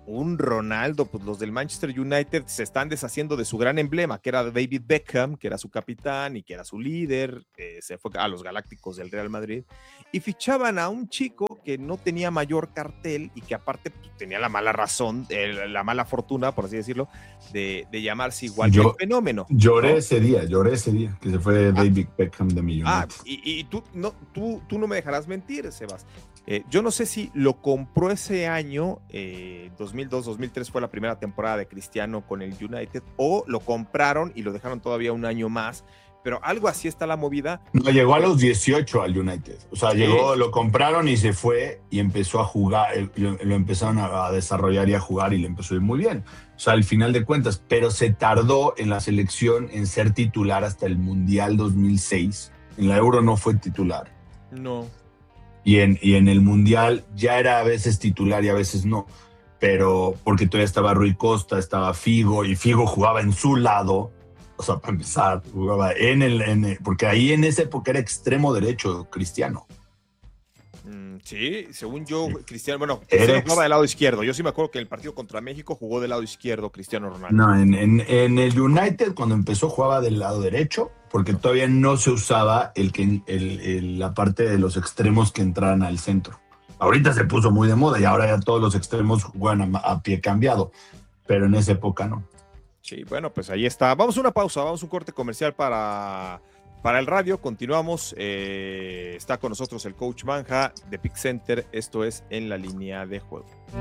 un Ronaldo, pues los del Manchester United se están deshaciendo de su gran emblema, que era David Beckham, que era su capitán y que era su líder, eh, se fue a los Galácticos del Real Madrid, y fichaban a un chico que no tenía mayor cartel y que aparte pues, tenía la mala razón, eh, la mala fortuna, por así decirlo, de, de llamarse igual Yo, que el fenómeno. Lloré ¿no? ese día, lloré ese día, que se fue ah, David Beckham de mi United. Ah, y, y tú, no, tú, tú no me dejarás mentir, Sebas. Eh, yo no sé si lo compró ese año, eh, dos mil dos dos mil tres fue la primera temporada de Cristiano con el United, o lo compraron y lo dejaron todavía un año más, pero algo así está la movida. No, llegó a los dieciocho al United, o sea, sí. llegó, lo compraron y se fue y empezó a jugar, lo, lo empezaron a, a desarrollar y a jugar y le empezó a ir muy bien, o sea, al final de cuentas, pero se tardó en la selección en ser titular hasta el Mundial dos mil seis, en la Euro no fue titular. No. Y en, y en el Mundial ya era a veces titular y a veces no, pero porque todavía estaba Rui Costa, estaba Figo, y Figo jugaba en su lado, o sea, para empezar, jugaba en el, en el porque ahí en esa época era extremo derecho Cristiano. Mm, sí, según yo, Cristiano, bueno, Cristiano jugaba del lado izquierdo. Yo sí me acuerdo que en el partido contra México jugó del lado izquierdo Cristiano Ronaldo. No, en, en, en el United cuando empezó jugaba del lado derecho, porque todavía no se usaba el que, el, el, la parte de los extremos que entraran al centro. Ahorita se puso muy de moda y ahora ya todos los extremos juegan a, a pie cambiado, pero en esa época no. Sí, bueno, pues ahí está. Vamos a una pausa, vamos a un corte comercial para, para el radio. Continuamos. Eh, está con nosotros el coach Manja de Pick Center. Esto es En la Línea de Juego.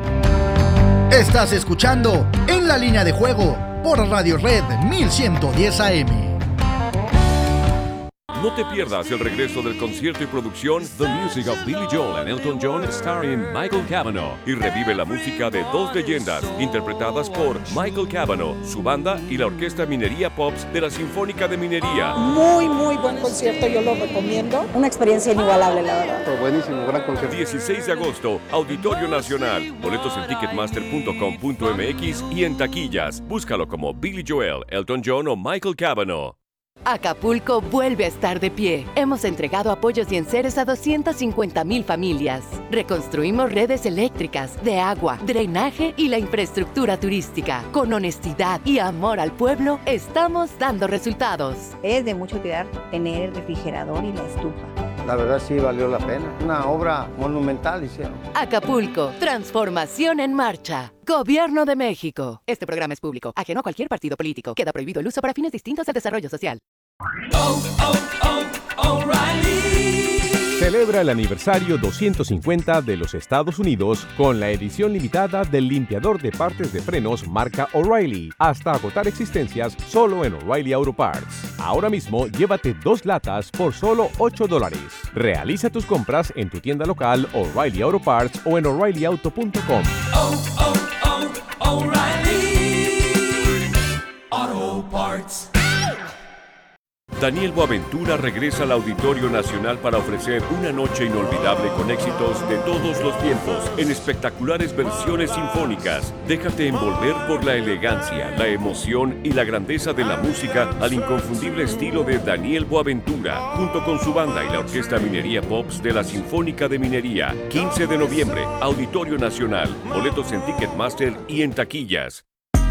Estás escuchando En la Línea de Juego por Radio Red mil ciento diez A M. No te pierdas el regreso del concierto y producción The Music of Billy Joel and Elton John starring Michael Cavanaugh, y revive la música de dos leyendas interpretadas por Michael Cavanaugh, su banda y la Orquesta Minería Pops de la Sinfónica de Minería. Muy, muy buen concierto, yo lo recomiendo. Una experiencia inigualable, la verdad. Fue buenísimo, gran concierto. dieciséis de agosto, Auditorio Nacional. Boletos en ticketmaster punto com punto m x y en taquillas. Búscalo como Billy Joel, Elton John o Michael Cavanaugh. Acapulco vuelve a estar de pie. Hemos entregado apoyos y enseres a doscientas cincuenta mil familias. Reconstruimos redes eléctricas, de agua, drenaje y la infraestructura turística. Con honestidad y amor al pueblo, estamos dando resultados. Es de mucha utilidad tener el refrigerador y la estufa. La verdad sí valió la pena. Una obra monumental hicieron. Acapulco, transformación en marcha. Gobierno de México. Este programa es público, ajeno a cualquier partido político. Queda prohibido el uso para fines distintos al desarrollo social. Oh, oh, oh, O'Reilly. Celebra el aniversario doscientos cincuenta de los Estados Unidos con la edición limitada del limpiador de partes de frenos marca O'Reilly, hasta agotar existencias solo en O'Reilly Auto Parts. Ahora mismo llévate dos latas por solo ocho dólares. Realiza tus compras en tu tienda local O'Reilly Auto Parts o en O'Reilly Auto punto com. Oh, oh, oh, O'Reilly Auto Parts. Daniel Boaventura regresa al Auditorio Nacional para ofrecer una noche inolvidable con éxitos de todos los tiempos en espectaculares versiones sinfónicas. Déjate envolver por la elegancia, la emoción y la grandeza de la música al inconfundible estilo de Daniel Boaventura, junto con su banda y la Orquesta Minería Pops de la Sinfónica de Minería. quince de noviembre, Auditorio Nacional. Boletos en Ticketmaster y en taquillas.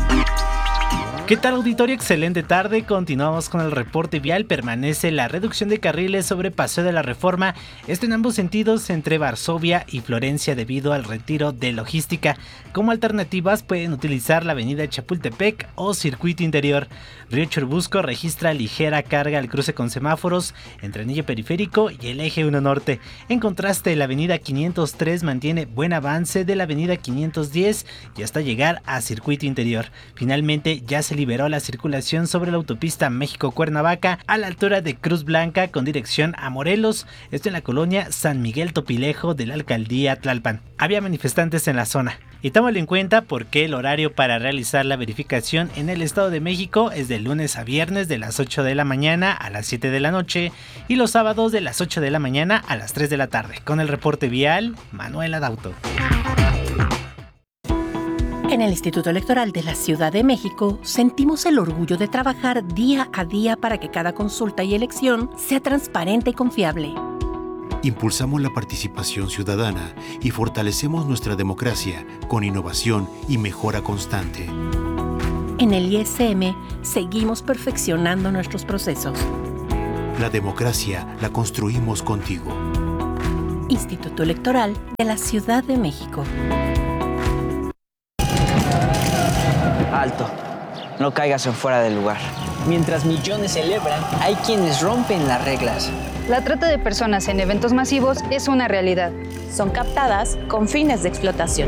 ¿Qué tal, auditorio? Excelente tarde. Continuamos con el reporte vial. Permanece la reducción de carriles sobre Paseo de la Reforma, esto en ambos sentidos entre Varsovia y Florencia debido al retiro de logística. Como alternativas pueden utilizar la avenida Chapultepec o Circuito Interior. Río Churubusco registra ligera carga al cruce con semáforos entre Anillo Periférico y el Eje uno Norte. En contraste, la avenida quinientos tres mantiene buen avance de la avenida quinientos diez y hasta llegar a Circuito Interior. Finalmente, ya se liberó la circulación sobre la autopista México-Cuernavaca a la altura de Cruz Blanca con dirección a Morelos, esto en la colonia San Miguel Topilejo de la alcaldía Tlalpan. Había manifestantes en la zona. Y tómalo en cuenta porque el horario para realizar la verificación en el Estado de México es de lunes a viernes de las ocho de la mañana a las siete de la noche y los sábados de las ocho de la mañana a las tres de la tarde. Con el reporte vial, Manuel Adauto. En el Instituto Electoral de la Ciudad de México sentimos el orgullo de trabajar día a día para que cada consulta y elección sea transparente y confiable. Impulsamos la participación ciudadana y fortalecemos nuestra democracia con innovación y mejora constante. En el I S M seguimos perfeccionando nuestros procesos. La democracia la construimos contigo. Instituto Electoral de la Ciudad de México. Alto, no caigas en fuera del lugar. Mientras millones celebran, hay quienes rompen las reglas. La trata de personas en eventos masivos es una realidad. Son captadas con fines de explotación.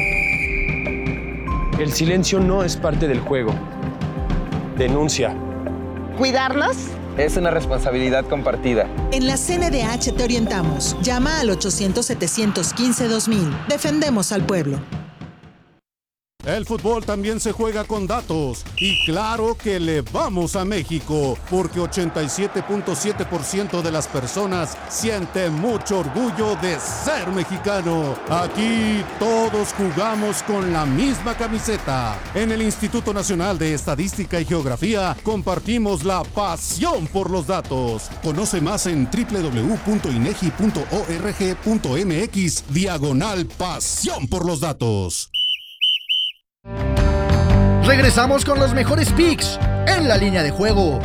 El silencio no es parte del juego. Denuncia. ¿Cuidarlos? Es una responsabilidad compartida. En la C N D H te orientamos. Llama al ochocientos, setecientos quince, dos mil. Defendemos al pueblo. El fútbol también se juega con datos y claro que le vamos a México porque ochenta y siete punto siete por ciento de las personas siente mucho orgullo de ser mexicano. Aquí todos jugamos con la misma camiseta. En el Instituto Nacional de Estadística y Geografía compartimos la pasión por los datos. Conoce más en doble u doble u doble u punto inegi punto org punto m x diagonal pasión por los datos. Regresamos con los mejores picks en la línea de juego.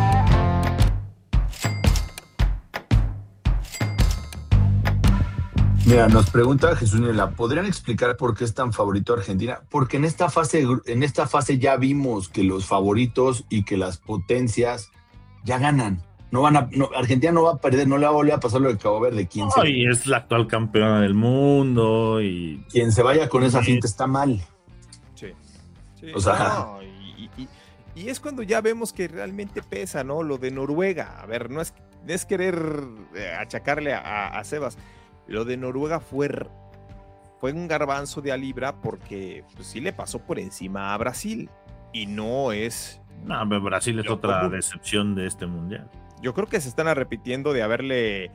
Mira, nos pregunta Jesús Nela, ¿podrían explicar por qué es tan favorito Argentina? Porque en esta fase, en esta fase ya vimos que los favoritos y que las potencias ya ganan. No van a, no, Argentina no va a perder, no le va a volver a pasar lo de Cabo Verde. Quien no, se, y es la actual campeona del mundo. Y quien se vaya con esa finta está mal. Sí. Sí, o sea, no, y, y, y es cuando ya vemos que realmente pesa, ¿no? Lo de Noruega. A ver, no es, no es querer achacarle a, a Sebas. Lo de Noruega fue, fue un garbanzo de a libra porque pues, sí le pasó por encima a Brasil. Y no es... No, Brasil es otra creo, decepción de este mundial. Yo creo que se están arrepintiendo de haberle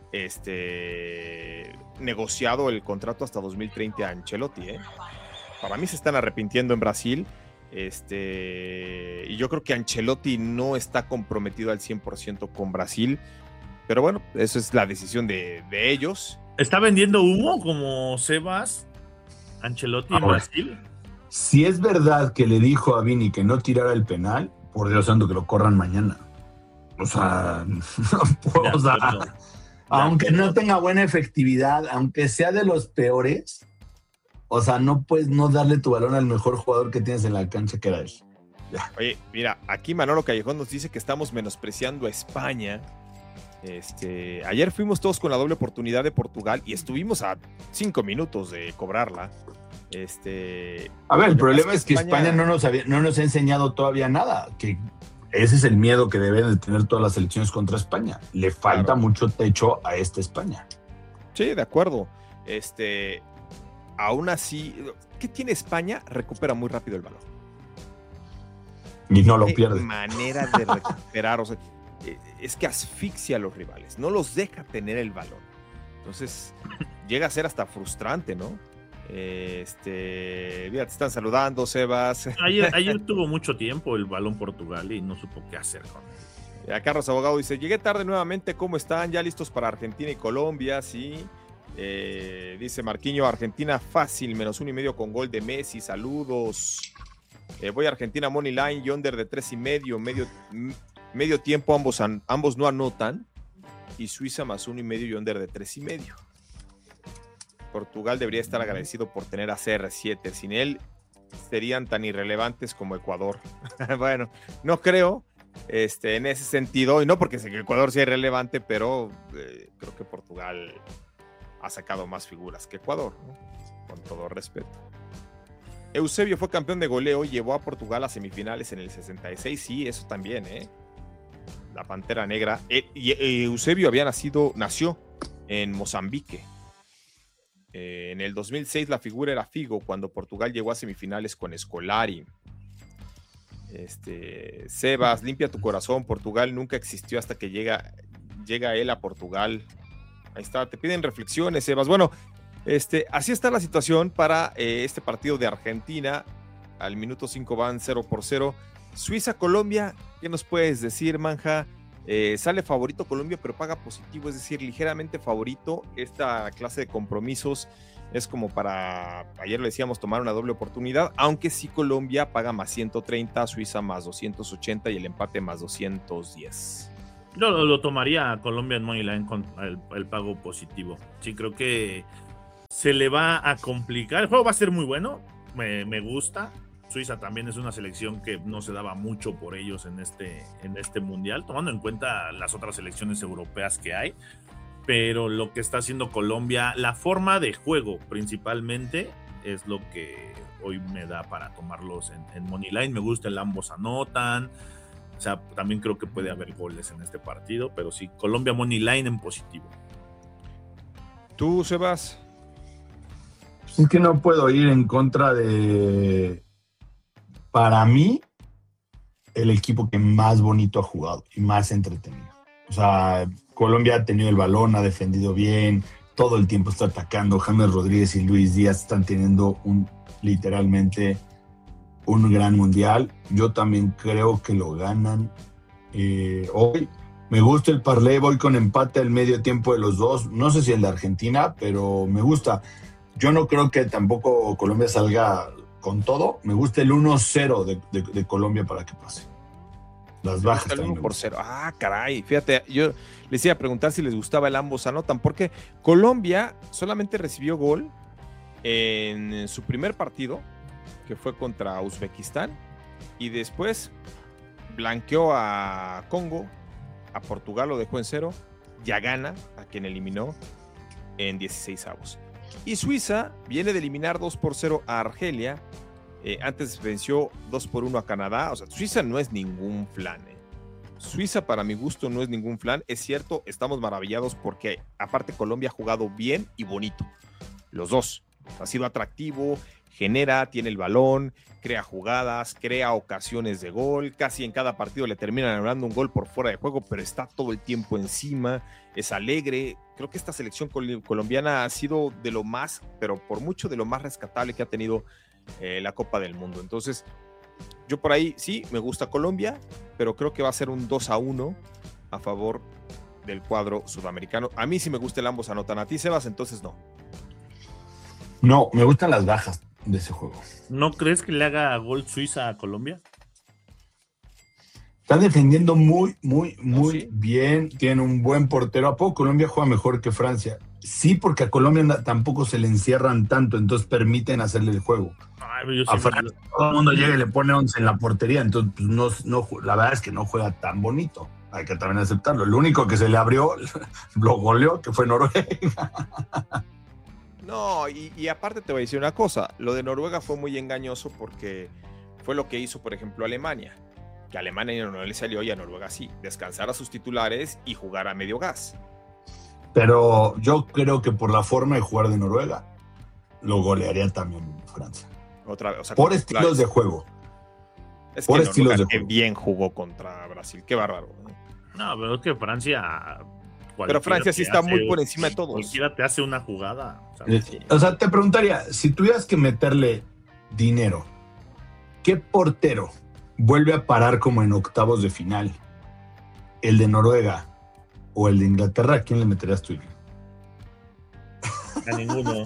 este, negociado el contrato hasta dos mil treinta a Ancelotti, ¿eh? Para mí se están arrepintiendo en Brasil, este, y yo creo que Ancelotti no está comprometido al cien por ciento con Brasil, pero bueno, eso es la decisión de, de ellos. ¿Está vendiendo humo como Sebas Ancelotti en Ahora, Brasil? Si es verdad que le dijo a Vini que no tirara el penal, por Dios santo que lo corran mañana. O sea, no, o sea ya, aunque no tenga buena efectividad, aunque sea de los peores... O sea, no puedes no darle tu balón al mejor jugador que tienes en la cancha, que era él. Ya. Oye, mira, aquí Manolo Callejón nos dice que estamos menospreciando a España. Este, ayer fuimos todos con la doble oportunidad de Portugal y estuvimos a cinco minutos de cobrarla. Este, a ver, el problema es que España, España no, nos había, no nos ha enseñado todavía nada. Que ese es el miedo que deben de tener todas las selecciones contra España. Le falta claro. mucho techo a esta España. Sí, de acuerdo. Este... Aún así, ¿qué tiene España? Recupera muy rápido el balón. Y no lo pierde. Manera de recuperar, o sea, es que asfixia a los rivales, no los deja tener el balón. Entonces, llega a ser hasta frustrante, ¿no? Este, mira, te están saludando, Sebas. Ayer, ayer tuvo mucho tiempo el balón Portugal y no supo qué hacer con él. A Carlos Abogado dice, llegué tarde nuevamente, ¿cómo están? ¿Ya listos para Argentina y Colombia? Sí. Eh, dice Marquinho, Argentina fácil, menos uno y medio con gol de Messi, saludos. Eh, voy a Argentina money line, yonder de tres y medio, medio, medio tiempo ambos, an, ambos no anotan, y Suiza más uno y medio, yonder de tres y medio. Portugal debería estar agradecido por tener a C R siete, sin él serían tan irrelevantes como Ecuador. Bueno, no creo, este, en ese sentido, y no porque Ecuador sea irrelevante, pero eh, creo que Portugal ha sacado más figuras que Ecuador, ¿no? Con todo respeto. Eusebio fue campeón de goleo y llevó a Portugal a semifinales en el sesenta y seis, sí, eso también, ¿eh? La Pantera Negra. E- y Eusebio había nacido, nació en Mozambique. Eh, en el dos mil seis la figura era Figo, cuando Portugal llegó a semifinales con Scolari. Este, Sebas, limpia tu corazón, Portugal nunca existió hasta que llega, llega él a Portugal. Ahí está, te piden reflexiones, Sebas. Bueno, este, así está la situación para eh, este partido de Argentina. Al minuto cinco van cero por cero. Suiza-Colombia, ¿qué nos puedes decir, Manja? Eh, sale favorito Colombia, pero paga positivo, es decir, ligeramente favorito. Esta clase de compromisos es como para, ayer le decíamos, tomar una doble oportunidad, aunque sí Colombia paga más ciento treinta, Suiza más doscientos ochenta y el empate más doscientos diez. Yo lo, lo tomaría a Colombia en Moneyline con el, el pago positivo. Sí, creo que se le va a complicar. El juego va a ser muy bueno, me, me gusta. Suiza también es una selección que no se daba mucho por ellos en este, en este mundial, tomando en cuenta las otras selecciones europeas que hay, pero lo que está haciendo Colombia, la forma de juego principalmente, es lo que hoy me da para tomarlos en, en Moneyline. Me gusta el ambos anotan, o sea, también creo que puede haber goles en este partido, pero sí, Colombia Moneyline en positivo. ¿Tú, Sebas? Es que no puedo ir en contra de... Para mí, el equipo que más bonito ha jugado y más entretenido. O sea, Colombia ha tenido el balón, ha defendido bien, todo el tiempo está atacando. James Rodríguez y Luis Díaz están teniendo un, literalmente un gran mundial. Yo también creo que lo ganan eh, hoy. Me gusta el parlay, voy con empate al medio tiempo de los dos. No sé si el de Argentina, pero me gusta. Yo no creo que tampoco Colombia salga con todo. Me gusta el uno cero de, de, de Colombia para que pase. Las bajas. El uno por cero. Ah, caray. Fíjate, yo les iba a preguntar si les gustaba el ambos anotan, porque Colombia solamente recibió gol en su primer partido, que fue contra Uzbekistán, y después blanqueó a Congo, a Portugal lo dejó en cero, y a Ghana, a quien eliminó en dieciséis avos. Y Suiza viene de eliminar dos por cero a Argelia, eh, antes venció dos por uno a Canadá. O sea, Suiza no es ningún flan, eh. Suiza para mi gusto no es ningún flan. Es cierto, estamos maravillados porque aparte Colombia ha jugado bien y bonito, los dos. Ha sido atractivo, genera, tiene el balón, crea jugadas, crea ocasiones de gol, casi en cada partido le terminan anulando un gol por fuera de juego, pero está todo el tiempo encima, es alegre. Creo que esta selección col- colombiana ha sido de lo más, pero por mucho de lo más rescatable que ha tenido eh, la Copa del Mundo. Entonces, yo por ahí sí, me gusta Colombia, pero creo que va a ser un dos a uno a favor del cuadro sudamericano. A mí sí me gusta el ambos anotan. A ti, Sebas, entonces no. No, me gustan las bajas de ese juego. ¿No crees que le haga gol Suiza a Colombia? Están defendiendo muy, muy, muy ¿sí? bien. Tienen un buen portero. ¿A poco Colombia juega mejor que Francia? Sí, porque a Colombia tampoco se le encierran tanto, entonces permiten hacerle el juego. Ay, yo a sí Francia me... todo el mundo llega y le pone once en la portería, entonces pues, no, no, la verdad es que no juega tan bonito. Hay que también aceptarlo. El único que se le abrió, lo goleó, que fue Noruega. No, y, y aparte te voy a decir una cosa, lo de Noruega fue muy engañoso porque fue lo que hizo, por ejemplo, Alemania, que a Alemania no le salió y a Noruega sí, descansar a sus titulares y jugar a medio gas. Pero yo creo que por la forma de jugar de Noruega, lo golearía también Francia. Otra vez, o sea, por estilos de juego. Es por que estilos Noruega de juego. bien jugó contra Brasil, qué bárbaro, ¿no? No, pero es que Francia... Pero Francia sí está hace, muy por encima de todos. Cualquiera te hace una jugada. ¿Sabes? Sí. O sea, te preguntaría, si tuvieras que meterle dinero, ¿qué portero vuelve a parar como en octavos de final? ¿El de Noruega o el de Inglaterra? ¿A quién le meterías tú? A ninguno.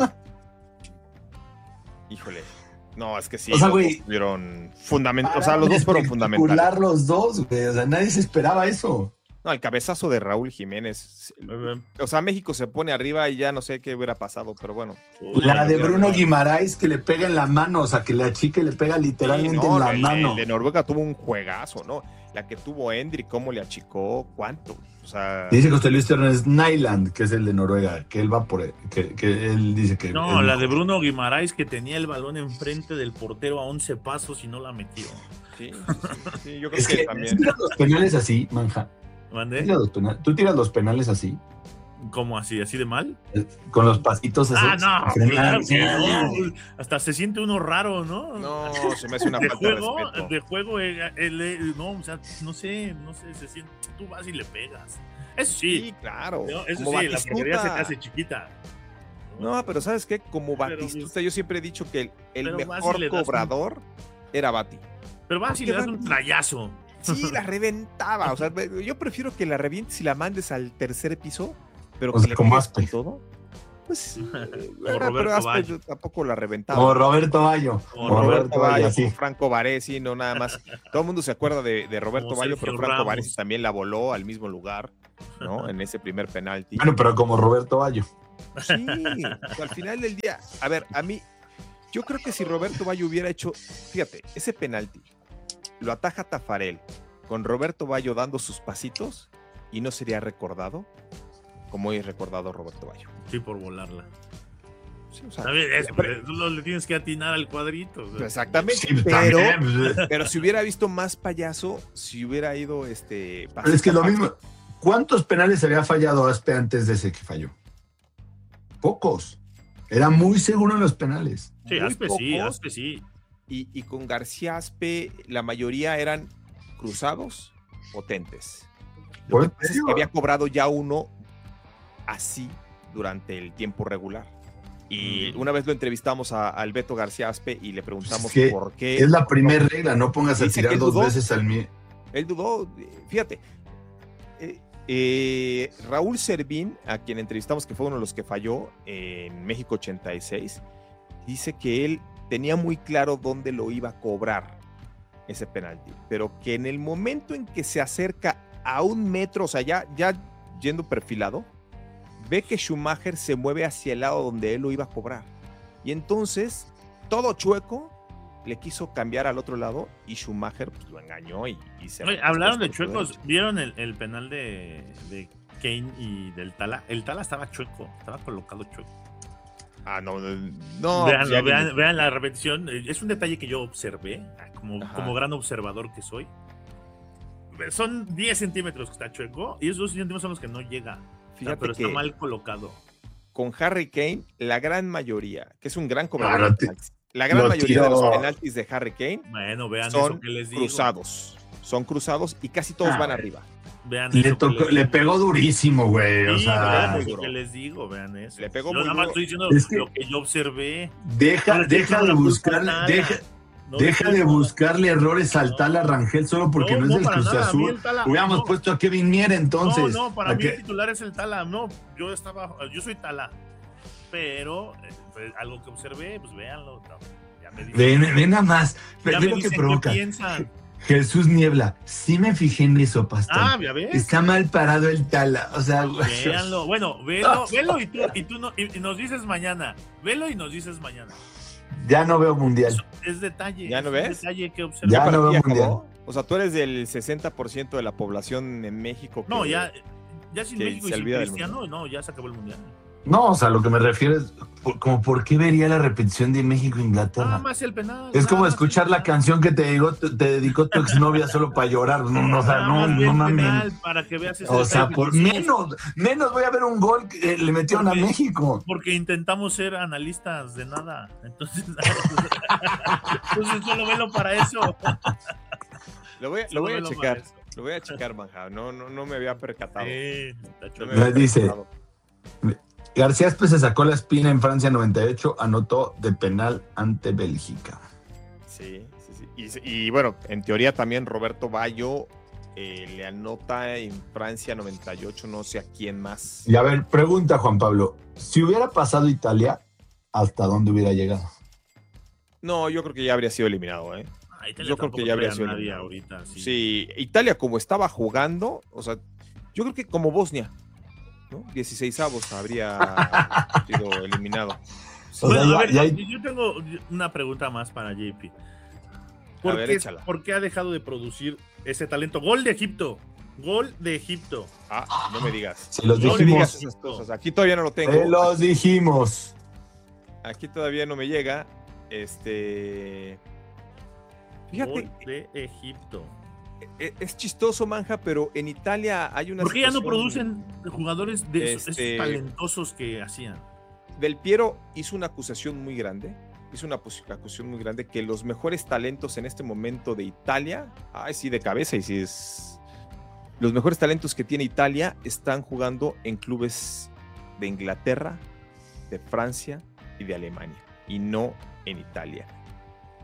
Híjole. No, es que sí. O sea, güey. Fueron fundament- o sea, los dos fueron fundamentales. Los dos, güey. O sea, nadie se esperaba eso. No, el cabezazo de Raúl Jiménez. O sea, México se pone arriba y ya no sé qué hubiera pasado, pero bueno. La de Bruno Guimaraes que le pega en la mano, o sea, que la achique le pega literalmente sí, no, en la el, mano. El de Noruega tuvo un juegazo, ¿no? La que tuvo Endrick, cómo le achicó, cuánto. O sea... Dice José Luis Ternes Nyland, que es el de Noruega, que él va por él, que, que él dice que... No, la de Bruno Guimaraes que tenía el balón enfrente del portero a once pasos y no la metió. Sí, sí, sí yo creo es que, que también... los penales así, manja. ¿Mandé? ¿Tú tiras los penales así? ¿Cómo así? ¿Así de mal? Con los pasitos así. Ah, no, claro que no. Hasta se siente uno raro, ¿no? No, se me hace una de falta juego, de respeto. De juego, el, el, el, no, o sea, no sé, no sé, se siente, tú vas y le pegas. Eso sí. Sí, claro. ¿no? Eso Como sí, Batistuta. La portería se te hace chiquita. No, no pero ¿sabes qué? Como Batistuta, pero, yo siempre he dicho que el, el mejor cobrador un... era Bati. Pero vas y le das un trayazo. Sí, la reventaba. O sea, yo prefiero que la revientes y la mandes al tercer piso, pero O que sea, le como pegues Aspe. con todo. Pues Como era, Roberto pero Aspe Baggio. tampoco la reventaba. Como Roberto Bayo. Como Como Roberto Roberto Baggio, Bayo, como sí. Franco Baresi, no nada más. Todo el mundo se acuerda de, de Roberto Como Baggio, Sergio pero Franco Ramos. Baresi también la voló al mismo lugar, ¿no? En ese primer penalti. Bueno, pero como Roberto Bayo. Sí, o sea, al final del día, a ver, a mí, yo creo que si Roberto Bayo hubiera hecho, fíjate, ese penalti, lo ataja Tafarel, con Roberto Bayo dando sus pasitos, y no sería recordado como es recordado Roberto Bayo. Sí, por volarla. Sí, o sea, ¿Sabes? Eso, pero- pero tú no le tienes que atinar al cuadrito. o sea. Exactamente, Sí, pero, también, pues. pero si hubiera visto más payaso, si hubiera ido este. Pero es que lo pasito a mismo. ¿Cuántos penales había fallado Aspe antes de ese que falló? Pocos. Era muy seguro en los penales. Sí, muy Aspe sí, pocos. Aspe sí. Y, y con García Aspe, la mayoría eran cruzados, potentes. Lo Por que pasa es serio. que había cobrado ya uno así durante el tiempo regular. Y una vez lo entrevistamos a, al Beto García Aspe y le preguntamos Es que por qué. Es la primera regla, no pongas a Dice que tirar él dos dudó. veces al mío. Él dudó, eh, fíjate. eh, eh, Raúl Servín, a quien entrevistamos, que fue uno de los que falló en México ochenta y seis, dice que él tenía muy claro dónde lo iba a cobrar ese penalti, pero que en el momento en que se acerca a un metro, o sea, ya, ya yendo perfilado, ve que Schumacher se mueve hacia el lado donde él lo iba a cobrar. Y entonces, todo chueco, le quiso cambiar al otro lado y Schumacher pues, lo engañó y, y se... Oye, hablaron de por su chuecos. derecho. ¿Vieron el, el penal de, de Kane y del Tala? El Tala estaba chueco, estaba colocado chueco. Ah, no, no. vean, pues ya vean, vimos. vean la repetición. Es un detalle que yo observé, como, Ajá. como gran observador que soy. Son diez centímetros que está chueco y esos dos centímetros son los que no llega. O sea, Fíjate pero está que- mal colocado. Con Harry Kane, la gran mayoría, que es un gran cobrador Ah, de lo ti- penaltis, la gran lo mayoría de tiró. los penaltis de Harry Kane Bueno, vean son eso que les digo. cruzados. Son cruzados y casi todos Ah, van güey. arriba. Vean Le, eso que tocó, les le digo. pegó durísimo, güey. O Sí, sea, vean muy eso duro. que les digo, vean eso. Le pegó Yo muy nada más duro. estoy diciendo Es que- lo que yo observé. deja, No le estoy deja echando de la culpa buscar, a nada. deja, No le deja estoy de echando- buscarle errores al Tala Rangel solo porque no, No, es no, del para Cruz nada, a mí Azul. el Tala- Hubiéramos no. puesto a Kevin Mier entonces. No, no, para ¿A mí qué? el titular es el Tala. No, yo estaba, yo soy Tala. Pero eh, fue algo que observé, pues véanlo. no, ya me dicen- Ven, ven nada más. Ve, ya ve me lo que dicen qué provoca. piensan. Jesús Niebla. Sí me fijé en eso, pastor. Ah, ya ves. Está mal parado el Tala. O sea, Véanlo. Bueno, velo, velo y tú, y tú no, y, y nos dices mañana. Velo y nos dices mañana. ya no veo mundial. Es detalle. ¿Ya no es un ves? detalle que observar. Ya ¿Para no ti veo acabó? mundial. O sea, tú eres del sesenta por ciento de la población en México. No, que- ya, ya sin que México y se sin olvida del Cristiano, no, ya se acabó el mundial. No, o sea, lo que me refiero es por- como por qué vería la repetición de México-Inglaterra. Nada más el penal. Es como nada más escuchar el la penal. canción que te, digo, te, te dedicó tu exnovia solo para llorar. No, no, o sea, Nada no, más ve no el mames. penal para que veas ese O sea, detalle por que hicimos. menos, menos voy a ver un gol que eh, le metieron a Porque- México. Porque intentamos ser analistas de nada. Entonces, entonces solo velo para eso. Lo voy, a- Solo lo voy a velo checar. para eso. Lo voy a checar, Manja. No, no, no me había percatado. Sí, está No chulo. me había Me dice- percatado. García Aspe se sacó la espina en Francia noventa y ocho, anotó de penal ante Bélgica. Sí, sí, sí. Y, se- y bueno, en teoría también Roberto Bayo eh, le anota en Francia noventa y ocho, no sé a quién más. Y a ver, pregunta Juan Pablo, si hubiera pasado Italia, ¿hasta dónde hubiera llegado? No, yo creo que ya habría sido eliminado, ¿eh? Ah, Italia Yo creo tampoco que ya habría trae a sido nadie eliminado. ahorita. Sí. Sí, Italia como estaba jugando, o sea, yo creo que como Bosnia, ¿no? dieciseisavos habría sido eliminado. O Bueno, sea, a ya- ver, ya hay- yo tengo una pregunta más para J P. A ¿Por, ver, qué, échala. ¿Por qué ha dejado de producir ese talento? Gol de Egipto. Gol de Egipto. Ah, no me digas. Se los no me dijimos. digas esas cosas. Aquí todavía no lo tengo. Se los dijimos. Aquí todavía no me llega. Este. Fíjate, Gol de Egipto. e- es chistoso, Manja, pero en Italia hay una. ¿Por qué ya no situación- producen jugadores de esos, Este- esos talentosos que hacían? Del Piero hizo una acusación muy grande. Hizo una pos- acusación muy grande que los mejores talentos en este momento de Italia. Ay, sí, de cabeza, y sí es. Los mejores talentos que tiene Italia están jugando en clubes de Inglaterra, de Francia y de Alemania, y no en Italia.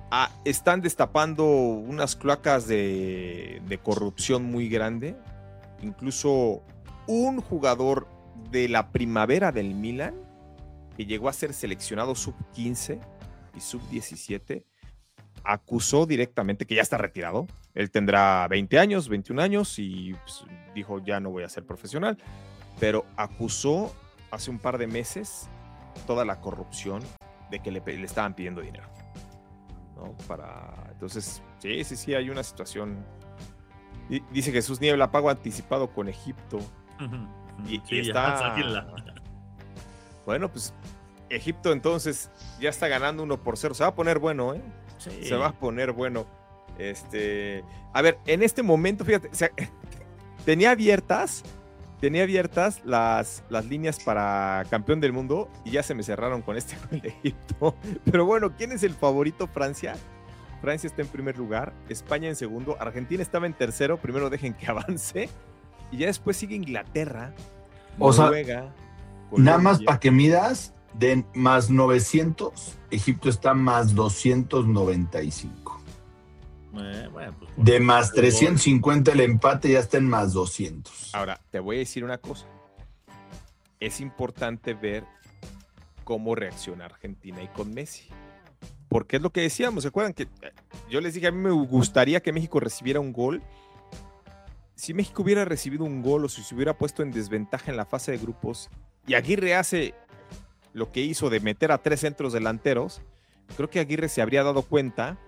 ah, están destapando unas cloacas de, de corrupción muy grande. Incluso un jugador de la primavera del Milan, que llegó a ser seleccionado sub quince y sub diecisiete, acusó directamente, que ya está retirado, él tendrá veinte años, veintiún años, y pues, dijo, ya no voy a ser profesional, pero acusó hace un par de meses toda la corrupción de que le, le estaban pidiendo dinero, ¿no? Para, entonces, sí, sí, sí, hay una situación. D- dice Jesús Niebla, pago anticipado con Egipto. Y, Sí, y ya, está... sáquenla. Bueno, pues Egipto entonces ya está ganando uno por cero. Se va a poner bueno, ¿eh? Sí. Se va a poner bueno. Este, a ver, en este momento, fíjate, o sea, tenía abiertas, tenía abiertas las, las líneas para campeón del mundo y ya se me cerraron con este gol de Egipto. Pero bueno, ¿quién es el favorito? Francia. Francia está en primer lugar, España en segundo, Argentina estaba en tercero, primero dejen que avance, y ya después sigue Inglaterra, O sea, Noruega, Nada más Colombia. para que midas, de más novecientos, Egipto está más doscientos noventa y cinco. Eh, bueno, pues, De más trescientos cincuenta el empate ya está en más doscientos. Ahora, te voy a decir una cosa. Es importante ver cómo reacciona Argentina y con Messi. Porque es lo que decíamos, ¿se acuerdan? Que eh, yo les dije, a mí me gustaría que México recibiera un gol. Si México hubiera recibido un gol o si se hubiera puesto en desventaja en la fase de grupos y Aguirre hace lo que hizo de meter a tres centros delanteros, creo que Aguirre se habría dado cuenta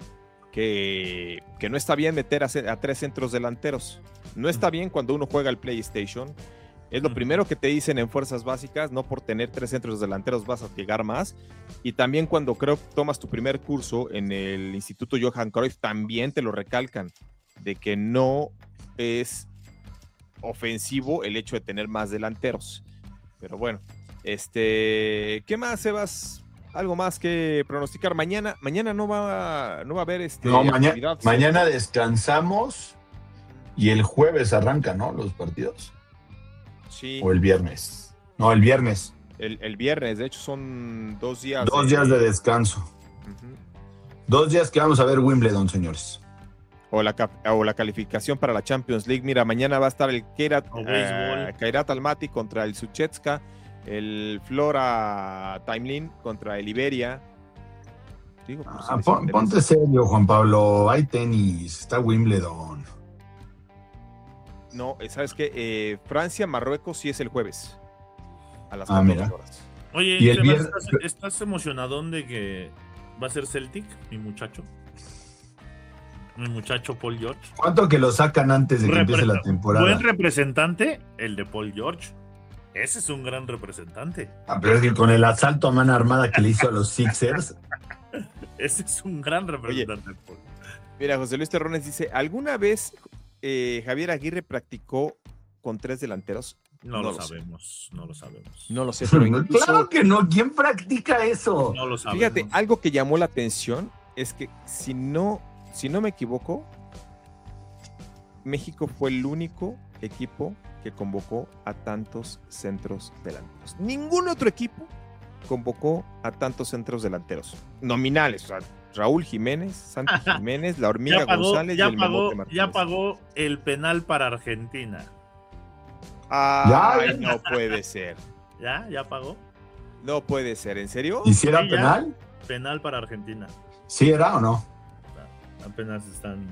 que, que no está bien meter a, ce- a tres centros delanteros. No está bien cuando uno juega al PlayStation. Es lo primero que te dicen en fuerzas básicas, no por tener tres centros delanteros vas a llegar más. Y también cuando creo que tomas tu primer curso en el Instituto Johan Cruyff, también te lo recalcan, de que no es ofensivo el hecho de tener más delanteros. Pero bueno, este, ¿qué más, Sebas? ¿Algo más que pronosticar? Mañana, mañana no va, no va a haber este. No, maña- actividad, ¿sí? mañana descansamos y el jueves arrancan, ¿no? Los partidos. Sí. O el viernes. No, el viernes. El, el viernes, de hecho, son dos días. Dos días de descanso. Ujú. Dos días que vamos a ver Wimbledon, señores. O la, cap- o la calificación para la Champions League. Mira, mañana va a estar el Kairat, O béisbol. eh, Kairat Almaty contra el Suchetska, el Flora Timelin contra el Iberia. Digo, por si Ah, les pon- interesa. ponte serio, Juan Pablo. Hay tenis, está Wimbledon. No, eh, ¿sabes qué? Eh, Francia, Marruecos sí es el jueves. A las Ah, catorce mira. horas. Oye, Y el Sebas, viernes- ¿estás, estás emocionadón de que va a ser Celtic, mi muchacho? Mi muchacho Paul George. ¿Cuánto que lo sacan antes de que empiece la Representa- temporada? Buen representante, el de Paul George. Ese es un gran representante. Ah, pero es que con el asalto a mano armada que le hizo a los Sixers, Ese es un gran representante. Paul. Mira, José Luis Terrones dice, ¿alguna vez eh, Javier Aguirre practicó con tres delanteros? No, lo lo sé. sabemos, no lo sabemos. No lo sé, pero incluso, claro que no. ¿Quién practica eso? No lo sabemos. fíjate, algo que llamó la atención es que si no, si no me equivoco, México fue el único equipo que convocó a tantos centros delanteros. Ningún otro equipo convocó a tantos centros delanteros nominales. O sea, Raúl Jiménez, Santi Jiménez, la Hormiga ya pagó, González ya y el pagó, Memote Martínez. ya pagó el penal para Argentina. Ay, Ya. no puede ser. ¿Ya? ¿Ya pagó? No puede ser, ¿en serio? ¿Y si era Sí, ya. penal? Penal para Argentina. ¿Sí era o no? Apenas están.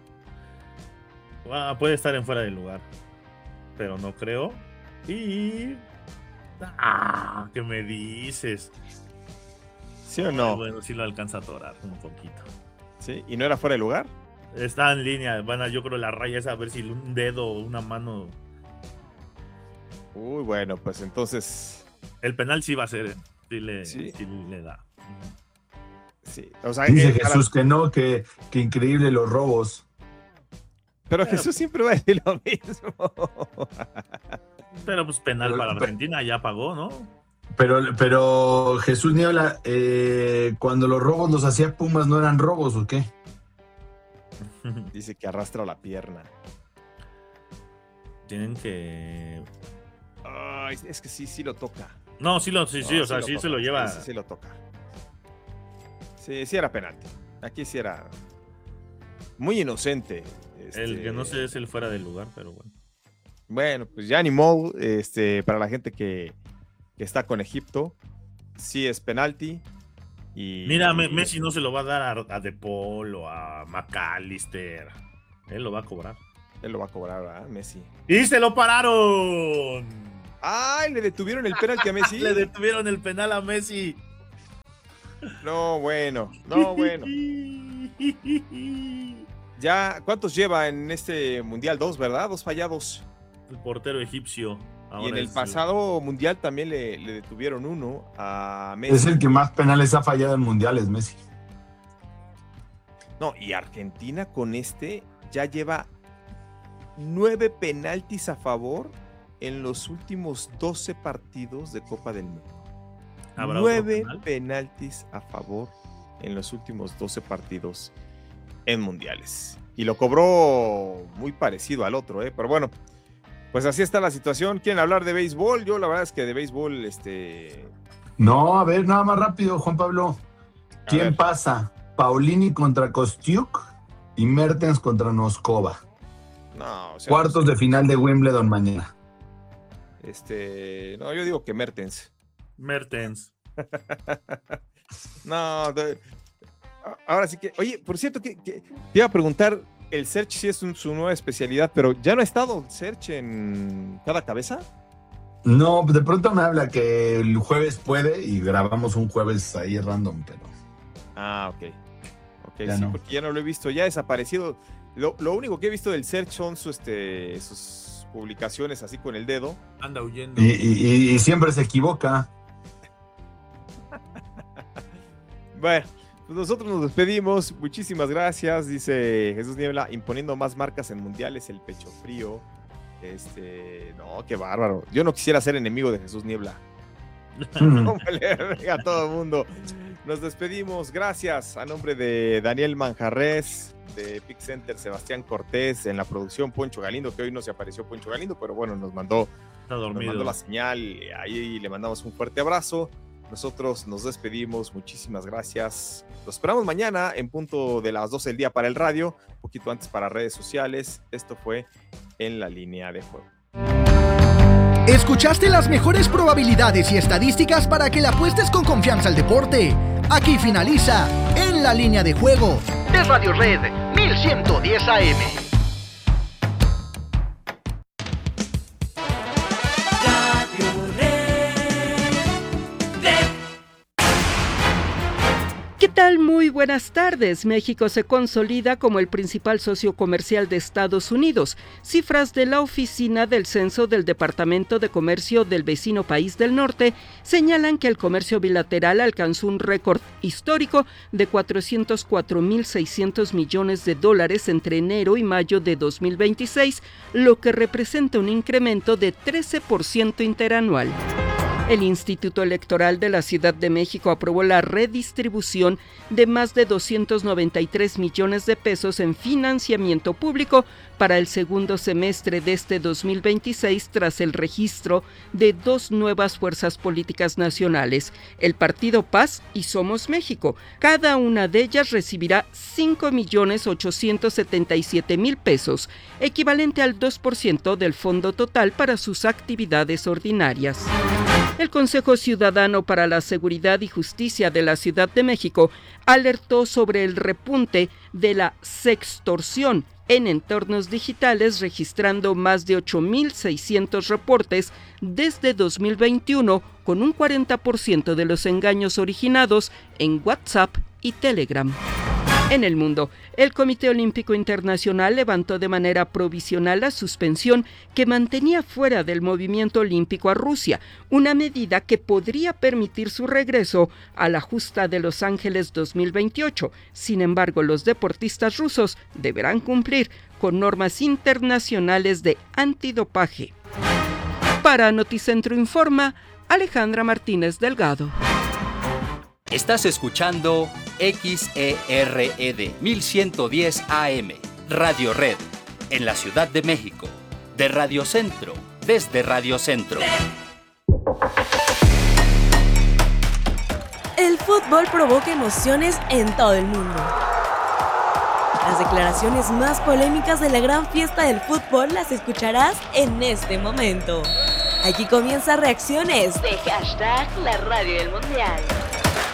Ah, puede estar en fuera de lugar. Pero no creo. Y. Ah, ¿qué me dices? ¿Sí o Ay, no? bueno, sí lo alcanza a atorar un poquito. ¿Sí? ¿Y no era fuera de lugar? Está en línea. Van a, yo creo, la raya es a ver si un dedo o una mano. Uy, bueno, pues entonces. El penal sí va a ser. ¿eh? Sí le, Sí. sí le da. Sí. O sea, Dice eh, para- Jesús que no, que, que increíble los robos. Pero Jesús siempre va a decir lo mismo. Pero pues penal Pero- para pero- Argentina ya pagó, ¿no? Pero, pero Jesús Niebla, eh, cuando los robos los hacía Pumas, ¿no eran robos o qué? Dice que arrastra la pierna. Tienen que. Ay, es que sí, sí lo toca. No, sí, lo, sí, sí, No, o sea, lo sí toca. se lo lleva. Sí, sí, sí lo toca. Sí, sí era penalti. Aquí sí era muy inocente. Este... El que no sé es el fuera del lugar, pero bueno. Bueno, pues ya ni modo, este, para la gente que, que está con Egipto, sí es penalti. Y... Mira, Messi no se lo va a dar a, a De Paul o a McAllister. Él lo va a cobrar. Él lo va a cobrar, ¿verdad? Messi. ¡Y se lo pararon! ¡Ay! ¿Le detuvieron el penalti a Messi? Le detuvieron el penal a Messi. No, bueno, no, bueno. Ya, ¿cuántos lleva en este mundial? Dos, ¿verdad? Dos fallados. El portero egipcio. Ahora y en el es... pasado mundial también le, le detuvieron uno a Messi. Es el que más penales ha fallado en mundiales, Messi. No, y Argentina con este ya lleva nueve penaltis a favor en los últimos doce partidos de Copa del Mundo. Nueve penaltis a favor en los últimos doce partidos en mundiales. Y lo cobró muy parecido al otro, ¿eh? Pero bueno, pues así está la situación. ¿Quieren hablar de béisbol? Yo la verdad es que de béisbol, este... No, a ver, nada más rápido, Juan Pablo. ¿Quién pasa? ¿Paulini contra Kostiuk y Mertens contra Noskova? No, o sea, Cuartos no sé. de final de Wimbledon mañana. Este... No, yo digo que Mertens. Mertens. No, de... ahora sí que... Oye, por cierto, que, que te iba a preguntar... El Search sí es un, su nueva especialidad, pero ¿ya no ha estado Search en cada cabeza? No, de pronto me habla que el jueves puede y grabamos un jueves ahí random, pero... Ah, ok. Ok, ya sí, no. Porque ya no lo he visto, ya ha desaparecido. Lo, lo único que he visto del Search son su, este, sus publicaciones así con el dedo. Anda huyendo. Y, y, y siempre se equivoca. Bueno. Nosotros nos despedimos, muchísimas gracias, dice Jesús Niebla, imponiendo más marcas en mundiales, el pecho frío. Este, no, qué bárbaro. Yo no quisiera ser enemigo de Jesús Niebla. ¿Cómo le rega a todo el mundo? Nos despedimos, gracias a nombre de Daniel Manjarres, de Pick Center, Sebastián Cortés, en la producción Poncho Galindo, que hoy no se apareció Poncho Galindo, pero bueno, nos mandó, nos mandó la señal, y ahí le mandamos un fuerte abrazo. Nosotros nos despedimos, muchísimas gracias. Los esperamos mañana en punto de las doce del día para el radio, un poquito antes para redes sociales. Esto fue En la Línea de Juego. ¿Escuchaste las mejores probabilidades y estadísticas para que le apuestes con confianza al deporte? Aquí finaliza En la Línea de Juego de Radio Red mil ciento diez A M. ¿Qué tal? Muy buenas tardes. México se consolida como el principal socio comercial de Estados Unidos. Cifras de la Oficina del Censo del Departamento de Comercio del vecino país del norte señalan que el comercio bilateral alcanzó un récord histórico de cuatrocientos cuatro mil seiscientos millones de dólares entre enero y mayo de dos mil veintiséis, lo que representa un incremento de trece por ciento interanual. El Instituto Electoral de la Ciudad de México aprobó la redistribución de más de doscientos noventa y tres millones de pesos en financiamiento público para el segundo semestre de este dos mil veintiséis tras el registro de dos nuevas fuerzas políticas nacionales, el Partido Paz y Somos México. Cada una de ellas recibirá cinco millones ochocientos setenta y siete mil pesos, equivalente al dos por ciento del fondo total para sus actividades ordinarias. El Consejo Ciudadano para la Seguridad y Justicia de la Ciudad de México alertó sobre el repunte de la sextorsión en entornos digitales, registrando más de ocho mil seiscientos reportes desde dos mil veintiuno, con un cuarenta por ciento de los engaños originados en WhatsApp y Telegram. En el mundo, el Comité Olímpico Internacional levantó de manera provisional la suspensión que mantenía fuera del movimiento olímpico a Rusia, una medida que podría permitir su regreso a la justa de Los Ángeles dos mil veintiocho. Sin embargo, los deportistas rusos deberán cumplir con normas internacionales de antidopaje. Para Noticentro Informa, Alejandra Martínez Delgado. Estás escuchando X E R E D mil ciento diez A M, Radio Red, en la Ciudad de México, de Radio Centro, desde Radio Centro. El fútbol provoca emociones en todo el mundo. declaraciones más polémicas de la gran fiesta del fútbol las escucharás en este momento. Aquí comienza Reacciones de hashtag La Radio del Mundial.